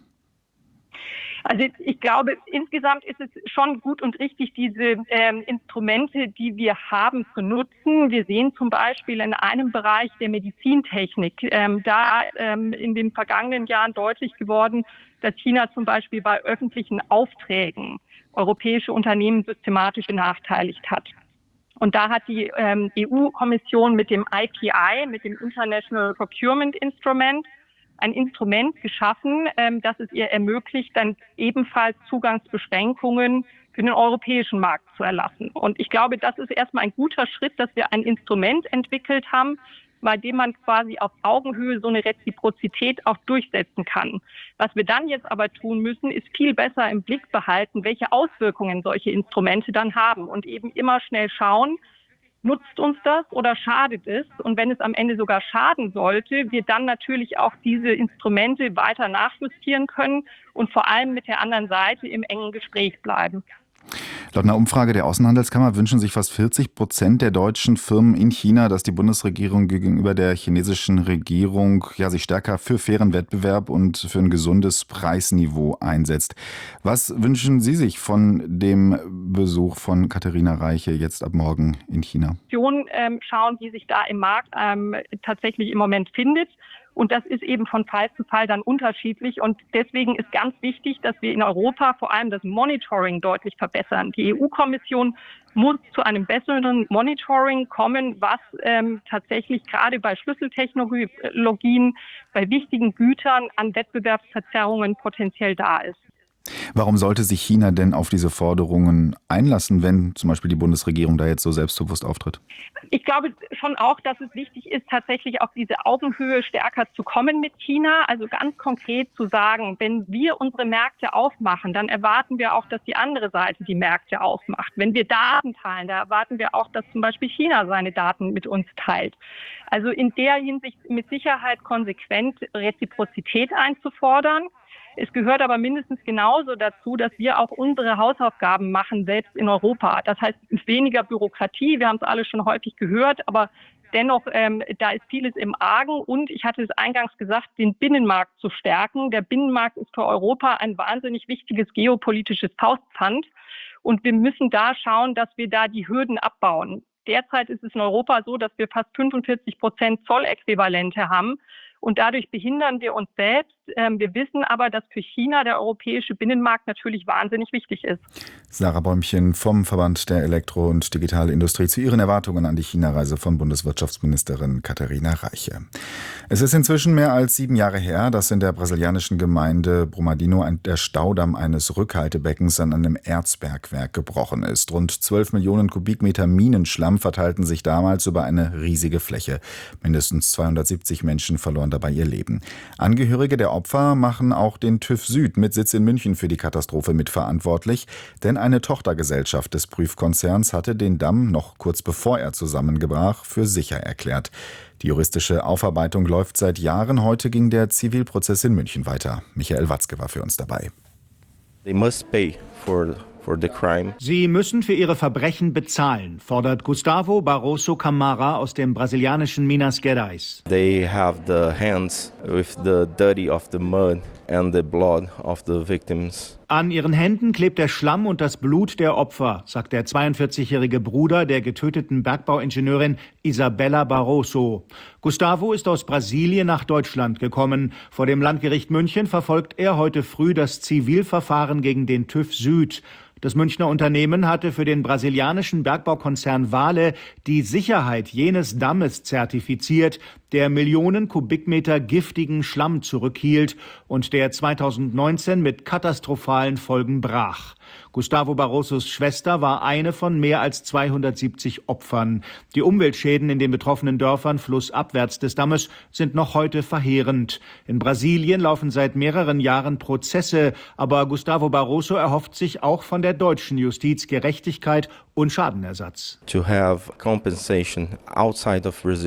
Also ich glaube, insgesamt ist es schon gut und richtig, diese ähm, Instrumente, die wir haben, zu nutzen. Wir sehen zum Beispiel in einem Bereich der Medizintechnik, ähm, da ähm, in den vergangenen Jahren deutlich geworden, dass China zum Beispiel bei öffentlichen Aufträgen europäische Unternehmen systematisch benachteiligt hat. Und da hat die ähm, E U-Kommission mit dem I P I, mit dem International Procurement Instrument, ein Instrument geschaffen, ähm, das es ihr ermöglicht, dann ebenfalls Zugangsbeschränkungen für den europäischen Markt zu erlassen. Und ich glaube, das ist erstmal ein guter Schritt, dass wir ein Instrument entwickelt haben, bei dem man quasi auf Augenhöhe so eine Reziprozität auch durchsetzen kann. Was wir dann jetzt aber tun müssen, ist viel besser im Blick behalten, welche Auswirkungen solche Instrumente dann haben und eben immer schnell schauen, nutzt uns das oder schadet es? Und wenn es am Ende sogar schaden sollte, wir dann natürlich auch diese Instrumente weiter nachjustieren können und vor allem mit der anderen Seite im engen Gespräch bleiben. Laut einer Umfrage der Außenhandelskammer wünschen sich fast vierzig Prozent der deutschen Firmen in China, dass die Bundesregierung gegenüber der chinesischen Regierung ja, sich stärker für fairen Wettbewerb und für ein gesundes Preisniveau einsetzt. Was wünschen Sie sich von dem Besuch von Katharina Reiche jetzt ab morgen in China? Ähm, schauen, wie sich da im Markt ähm, tatsächlich im Moment findet. Und das ist eben von Fall zu Fall dann unterschiedlich. Und deswegen ist ganz wichtig, dass wir in Europa vor allem das Monitoring deutlich verbessern. Die E U-Kommission muss zu einem besseren Monitoring kommen, was ähm, tatsächlich gerade bei Schlüsseltechnologien, bei wichtigen Gütern an Wettbewerbsverzerrungen potenziell da ist. Warum sollte sich China denn auf diese Forderungen einlassen, wenn zum Beispiel die Bundesregierung da jetzt so selbstbewusst auftritt? Ich glaube schon auch, dass es wichtig ist, tatsächlich auf diese Augenhöhe stärker zu kommen mit China. Also ganz konkret zu sagen, wenn wir unsere Märkte aufmachen, dann erwarten wir auch, dass die andere Seite die Märkte aufmacht. Wenn wir Daten teilen, da erwarten wir auch, dass zum Beispiel China seine Daten mit uns teilt. Also in der Hinsicht mit Sicherheit konsequent Reziprozität einzufordern. Es gehört aber mindestens genauso dazu, dass wir auch unsere Hausaufgaben machen, selbst in Europa. Das heißt weniger Bürokratie, wir haben es alle schon häufig gehört, aber dennoch, ähm, da ist vieles im Argen. Und ich hatte es eingangs gesagt, den Binnenmarkt zu stärken. Der Binnenmarkt ist für Europa ein wahnsinnig wichtiges geopolitisches Faustpfand. Und wir müssen da schauen, dass wir da die Hürden abbauen. Derzeit ist es in Europa so, dass wir fast fünfundvierzig Prozent Zolläquivalente haben. Und dadurch behindern wir uns selbst. Wir wissen aber, dass für China der europäische Binnenmarkt natürlich wahnsinnig wichtig ist. Sarah Bäumchen vom Verband der Elektro- und Digitalindustrie zu Ihren Erwartungen an die China-Reise von Bundeswirtschaftsministerin Katharina Reiche. Es ist inzwischen mehr als sieben Jahre her, dass in der brasilianischen Gemeinde Brumadinho der Staudamm eines Rückhaltebeckens an einem Erzbergwerk gebrochen ist. Rund zwölf Millionen Kubikmeter Minenschlamm verteilten sich damals über eine riesige Fläche. Mindestens zweihundertsiebzig Menschen verloren dabei ihr Leben. Angehörige der Opfer machen auch den TÜV Süd mit Sitz in München für die Katastrophe mitverantwortlich, denn eine Tochtergesellschaft des Prüfkonzerns hatte den Damm noch kurz bevor er zusammengebrach für sicher erklärt. Die juristische Aufarbeitung läuft seit Jahren. Heute ging der Zivilprozess in München weiter. Michael Watzke war für uns dabei. They must pay for Sie müssen für ihre Verbrechen bezahlen, fordert Gustavo Barroso Camara aus dem brasilianischen Minas Gerais. They have the hands with the dirty of the mud and the blood of the victims. An ihren Händen klebt der Schlamm und das Blut der Opfer, sagt der zweiundvierzigjährige Bruder der getöteten Bergbauingenieurin Isabella Barroso. Gustavo ist aus Brasilien nach Deutschland gekommen. Vor dem Landgericht München verfolgt er heute früh das Zivilverfahren gegen den TÜV Süd. Das Münchner Unternehmen hatte für den brasilianischen Bergbaukonzern Vale die Sicherheit jenes Dammes zertifiziert, der Millionen Kubikmeter giftigen Schlamm zurückhielt und der zweitausendneunzehn mit katastrophalen Folgen brach. Gustavo Barrosos Schwester war eine von mehr als zweihundertsiebzig Opfern. Die Umweltschäden in den betroffenen Dörfern flussabwärts des Dammes sind noch heute verheerend. In Brasilien laufen seit mehreren Jahren Prozesse, aber Gustavo Barroso erhofft sich auch von der deutschen Justiz Gerechtigkeit und Schadenersatz. To have compensation outside of Brazil.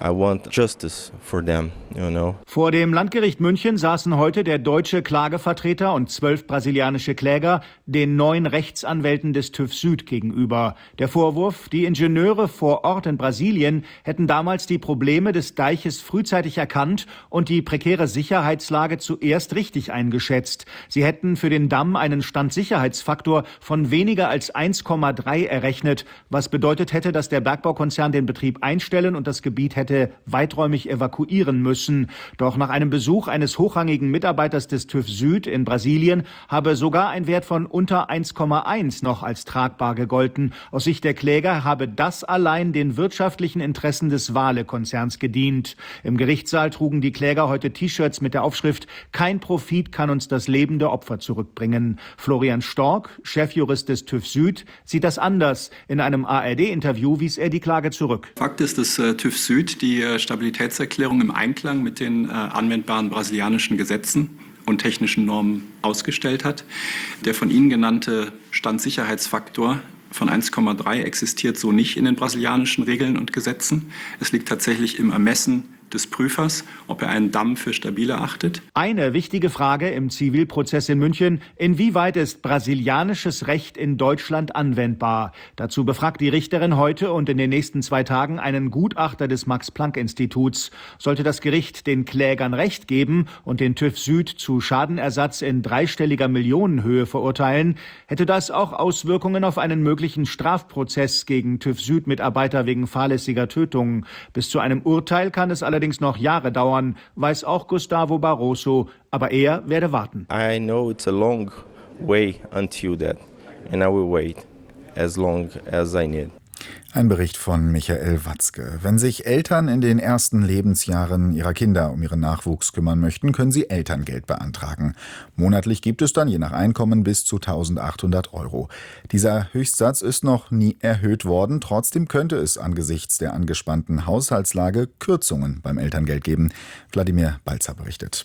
I want justice for them, you know. Vor dem Landgericht München saßen heute der deutsche Klagevertreter und zwölf brasilianische Kläger den neun Rechtsanwälten des TÜV Süd gegenüber. Der Vorwurf, die Ingenieure vor Ort in Brasilien hätten damals die Probleme des Deiches frühzeitig erkannt und die prekäre Sicherheitslage zuerst richtig eingeschätzt. Sie hätten für den Damm einen Standsicherheitsfaktor von weniger als eins Komma drei errechnet, was bedeutet hätte, dass der Bergbaukonzern den Betrieb einstellen und das Gebiet hätte weiträumig evakuieren müssen. Doch nach einem Besuch eines hochrangigen Mitarbeiters des TÜV Süd in Brasilien habe sogar ein Wert von unter eins Komma eins noch als tragbar gegolten. Aus Sicht der Kläger habe das allein den wirtschaftlichen Interessen des Vale-Konzerns gedient. Im Gerichtssaal trugen die Kläger heute T-Shirts mit der Aufschrift „Kein Profit kann uns das Leben der Opfer zurückbringen". Florian Stork, Chefjurist des TÜV Süd, sieht das anders. In einem A R D-Interview wies er die Klage zurück. Fakt ist, dass äh, TÜV Süd die äh, Stabilitätserklärung im Einklang mit den äh, anwendbaren brasilianischen Gesetzen und technischen Normen ausgestellt hat. Der von Ihnen genannte Standsicherheitsfaktor von eins Komma drei existiert so nicht in den brasilianischen Regeln und Gesetzen. Es liegt tatsächlich im Ermessen des Prüfers, ob er einen Damm für stabil erachtet. Eine wichtige Frage im Zivilprozess in München: Inwieweit ist brasilianisches Recht in Deutschland anwendbar? Dazu befragt die Richterin heute und in den nächsten zwei Tagen einen Gutachter des Max-Planck-Instituts. Sollte das Gericht den Klägern Recht geben und den TÜV Süd zu Schadenersatz in dreistelliger Millionenhöhe verurteilen, hätte das auch Auswirkungen auf einen möglichen Strafprozess gegen TÜV Süd-Mitarbeiter wegen fahrlässiger Tötung. Bis zu einem Urteil kann es allerdings noch Jahre dauern, weiß auch Gustavo Barroso, aber er werde warten. I know it's a long way until that, and I will wait as long as I need. Ein Bericht von Michael Watzke. Wenn sich Eltern in den ersten Lebensjahren ihrer Kinder um ihren Nachwuchs kümmern möchten, können sie Elterngeld beantragen. Monatlich gibt es dann je nach Einkommen bis zu eintausendachthundert Euro. Dieser Höchstsatz ist noch nie erhöht worden. Trotzdem könnte es angesichts der angespannten Haushaltslage Kürzungen beim Elterngeld geben. Wladimir Balzer berichtet.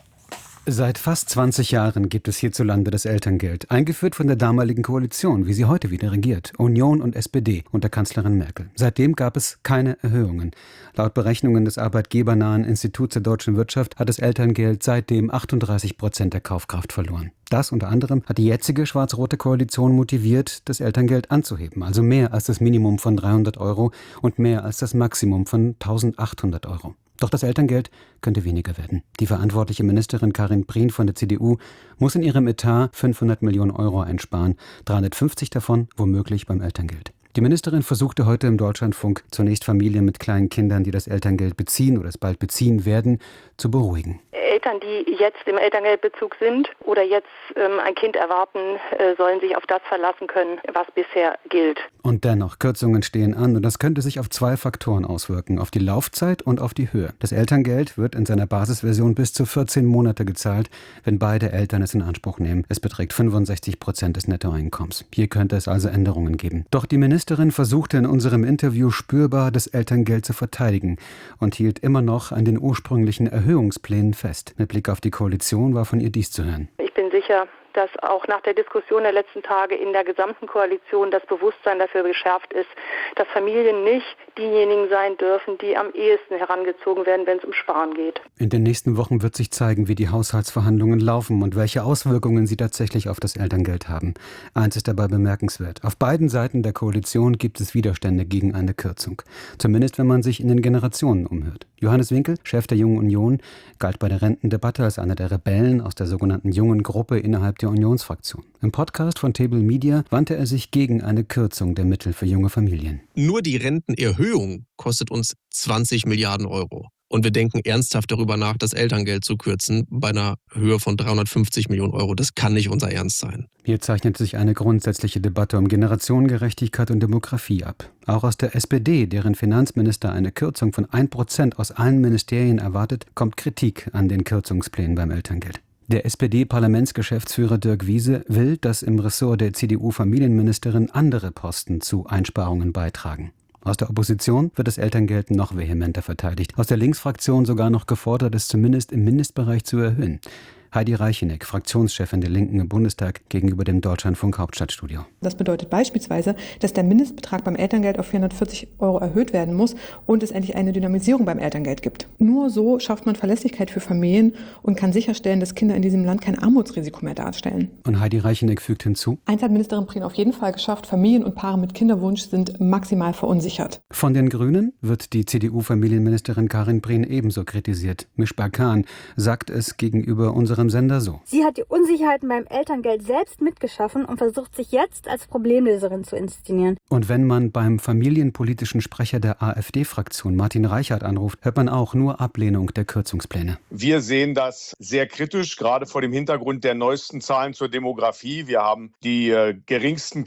Seit fast zwanzig Jahren gibt es hierzulande das Elterngeld, eingeführt von der damaligen Koalition, wie sie heute wieder regiert, Union und S P D unter Kanzlerin Merkel. Seitdem gab es keine Erhöhungen. Laut Berechnungen des arbeitgebernahen Instituts der deutschen Wirtschaft hat das Elterngeld seitdem achtunddreißig Prozent der Kaufkraft verloren. Das unter anderem hat die jetzige schwarz-rote Koalition motiviert, das Elterngeld anzuheben, also mehr als das Minimum von dreihundert Euro und mehr als das Maximum von eintausendachthundert Euro. Doch das Elterngeld könnte weniger werden. Die verantwortliche Ministerin Karin Prien von der C D U muss in ihrem Etat fünfhundert Millionen Euro einsparen, dreihundertfünfzig davon womöglich beim Elterngeld. Die Ministerin versuchte heute im Deutschlandfunk zunächst Familien mit kleinen Kindern, die das Elterngeld beziehen oder es bald beziehen werden, zu beruhigen. Eltern, die jetzt im Elterngeldbezug sind oder jetzt ähm, ein Kind erwarten, äh, sollen sich auf das verlassen können, was bisher gilt. Und dennoch, Kürzungen stehen an und das könnte sich auf zwei Faktoren auswirken, auf die Laufzeit und auf die Höhe. Das Elterngeld wird in seiner Basisversion bis zu vierzehn Monate gezahlt, wenn beide Eltern es in Anspruch nehmen. Es beträgt fünfundsechzig Prozent des Nettoeinkommens. Hier könnte es also Änderungen geben. Doch die Ministerin versuchte in unserem Interview spürbar, das Elterngeld zu verteidigen und hielt immer noch an den ursprünglichen Erhöhungsplänen fest. Mit Blick auf die Koalition war von ihr dies zu hören. Ich bin sicher, dass auch nach der Diskussion der letzten Tage in der gesamten Koalition das Bewusstsein dafür geschärft ist, dass Familien nicht diejenigen sein dürfen, die am ehesten herangezogen werden, wenn es um Sparen geht. In den nächsten Wochen wird sich zeigen, wie die Haushaltsverhandlungen laufen und welche Auswirkungen sie tatsächlich auf das Elterngeld haben. Eins ist dabei bemerkenswert. Auf beiden Seiten der Koalition gibt es Widerstände gegen eine Kürzung. Zumindest, wenn man sich in den Generationen umhört. Johannes Winkel, Chef der Jungen Union, galt bei der Rentendebatte als einer der Rebellen aus der sogenannten Jungen Gruppe innerhalb der Unionsfraktion. Im Podcast von Table Media wandte er sich gegen eine Kürzung der Mittel für junge Familien. Nur die Rentenerhöhung kostet uns zwanzig Milliarden Euro. Und wir denken ernsthaft darüber nach, das Elterngeld zu kürzen bei einer Höhe von dreihundertfünfzig Millionen Euro. Das kann nicht unser Ernst sein. Hier zeichnet sich eine grundsätzliche Debatte um Generationengerechtigkeit und Demografie ab. Auch aus der S P D, deren Finanzminister eine Kürzung von ein Prozent aus allen Ministerien erwartet, kommt Kritik an den Kürzungsplänen beim Elterngeld. Der S P D-Parlamentsgeschäftsführer Dirk Wiese will, dass im Ressort der C D U-Familienministerin andere Posten zu Einsparungen beitragen. Aus der Opposition wird das Elterngeld noch vehementer verteidigt. Aus der Linksfraktion sogar noch gefordert, es zumindest im Mindestbereich zu erhöhen. Heidi Reicheneck, Fraktionschefin der Linken im Bundestag, gegenüber dem Deutschlandfunk Hauptstadtstudio. Das bedeutet beispielsweise, dass der Mindestbetrag beim Elterngeld auf vierhundertvierzig Euro erhöht werden muss und es endlich eine Dynamisierung beim Elterngeld gibt. Nur so schafft man Verlässlichkeit für Familien und kann sicherstellen, dass Kinder in diesem Land kein Armutsrisiko mehr darstellen. Und Heidi Reicheneck fügt hinzu: Eins hat Ministerin Prien auf jeden Fall geschafft: Familien und Paare mit Kinderwunsch sind maximal verunsichert. Von den Grünen wird die C D U-Familienministerin Karin Prien ebenso kritisiert. Mishba Khan sagt es gegenüber unserem Sender so: Sie hat die Unsicherheiten beim Elterngeld selbst mitgeschaffen und versucht sich jetzt als Problemlöserin zu inszenieren. Und wenn man beim familienpolitischen Sprecher der AfD-Fraktion Martin Reichert anruft, hört man auch nur Ablehnung der Kürzungspläne. Wir sehen das sehr kritisch, gerade vor dem Hintergrund der neuesten Zahlen zur Demografie. Wir haben die äh, geringsten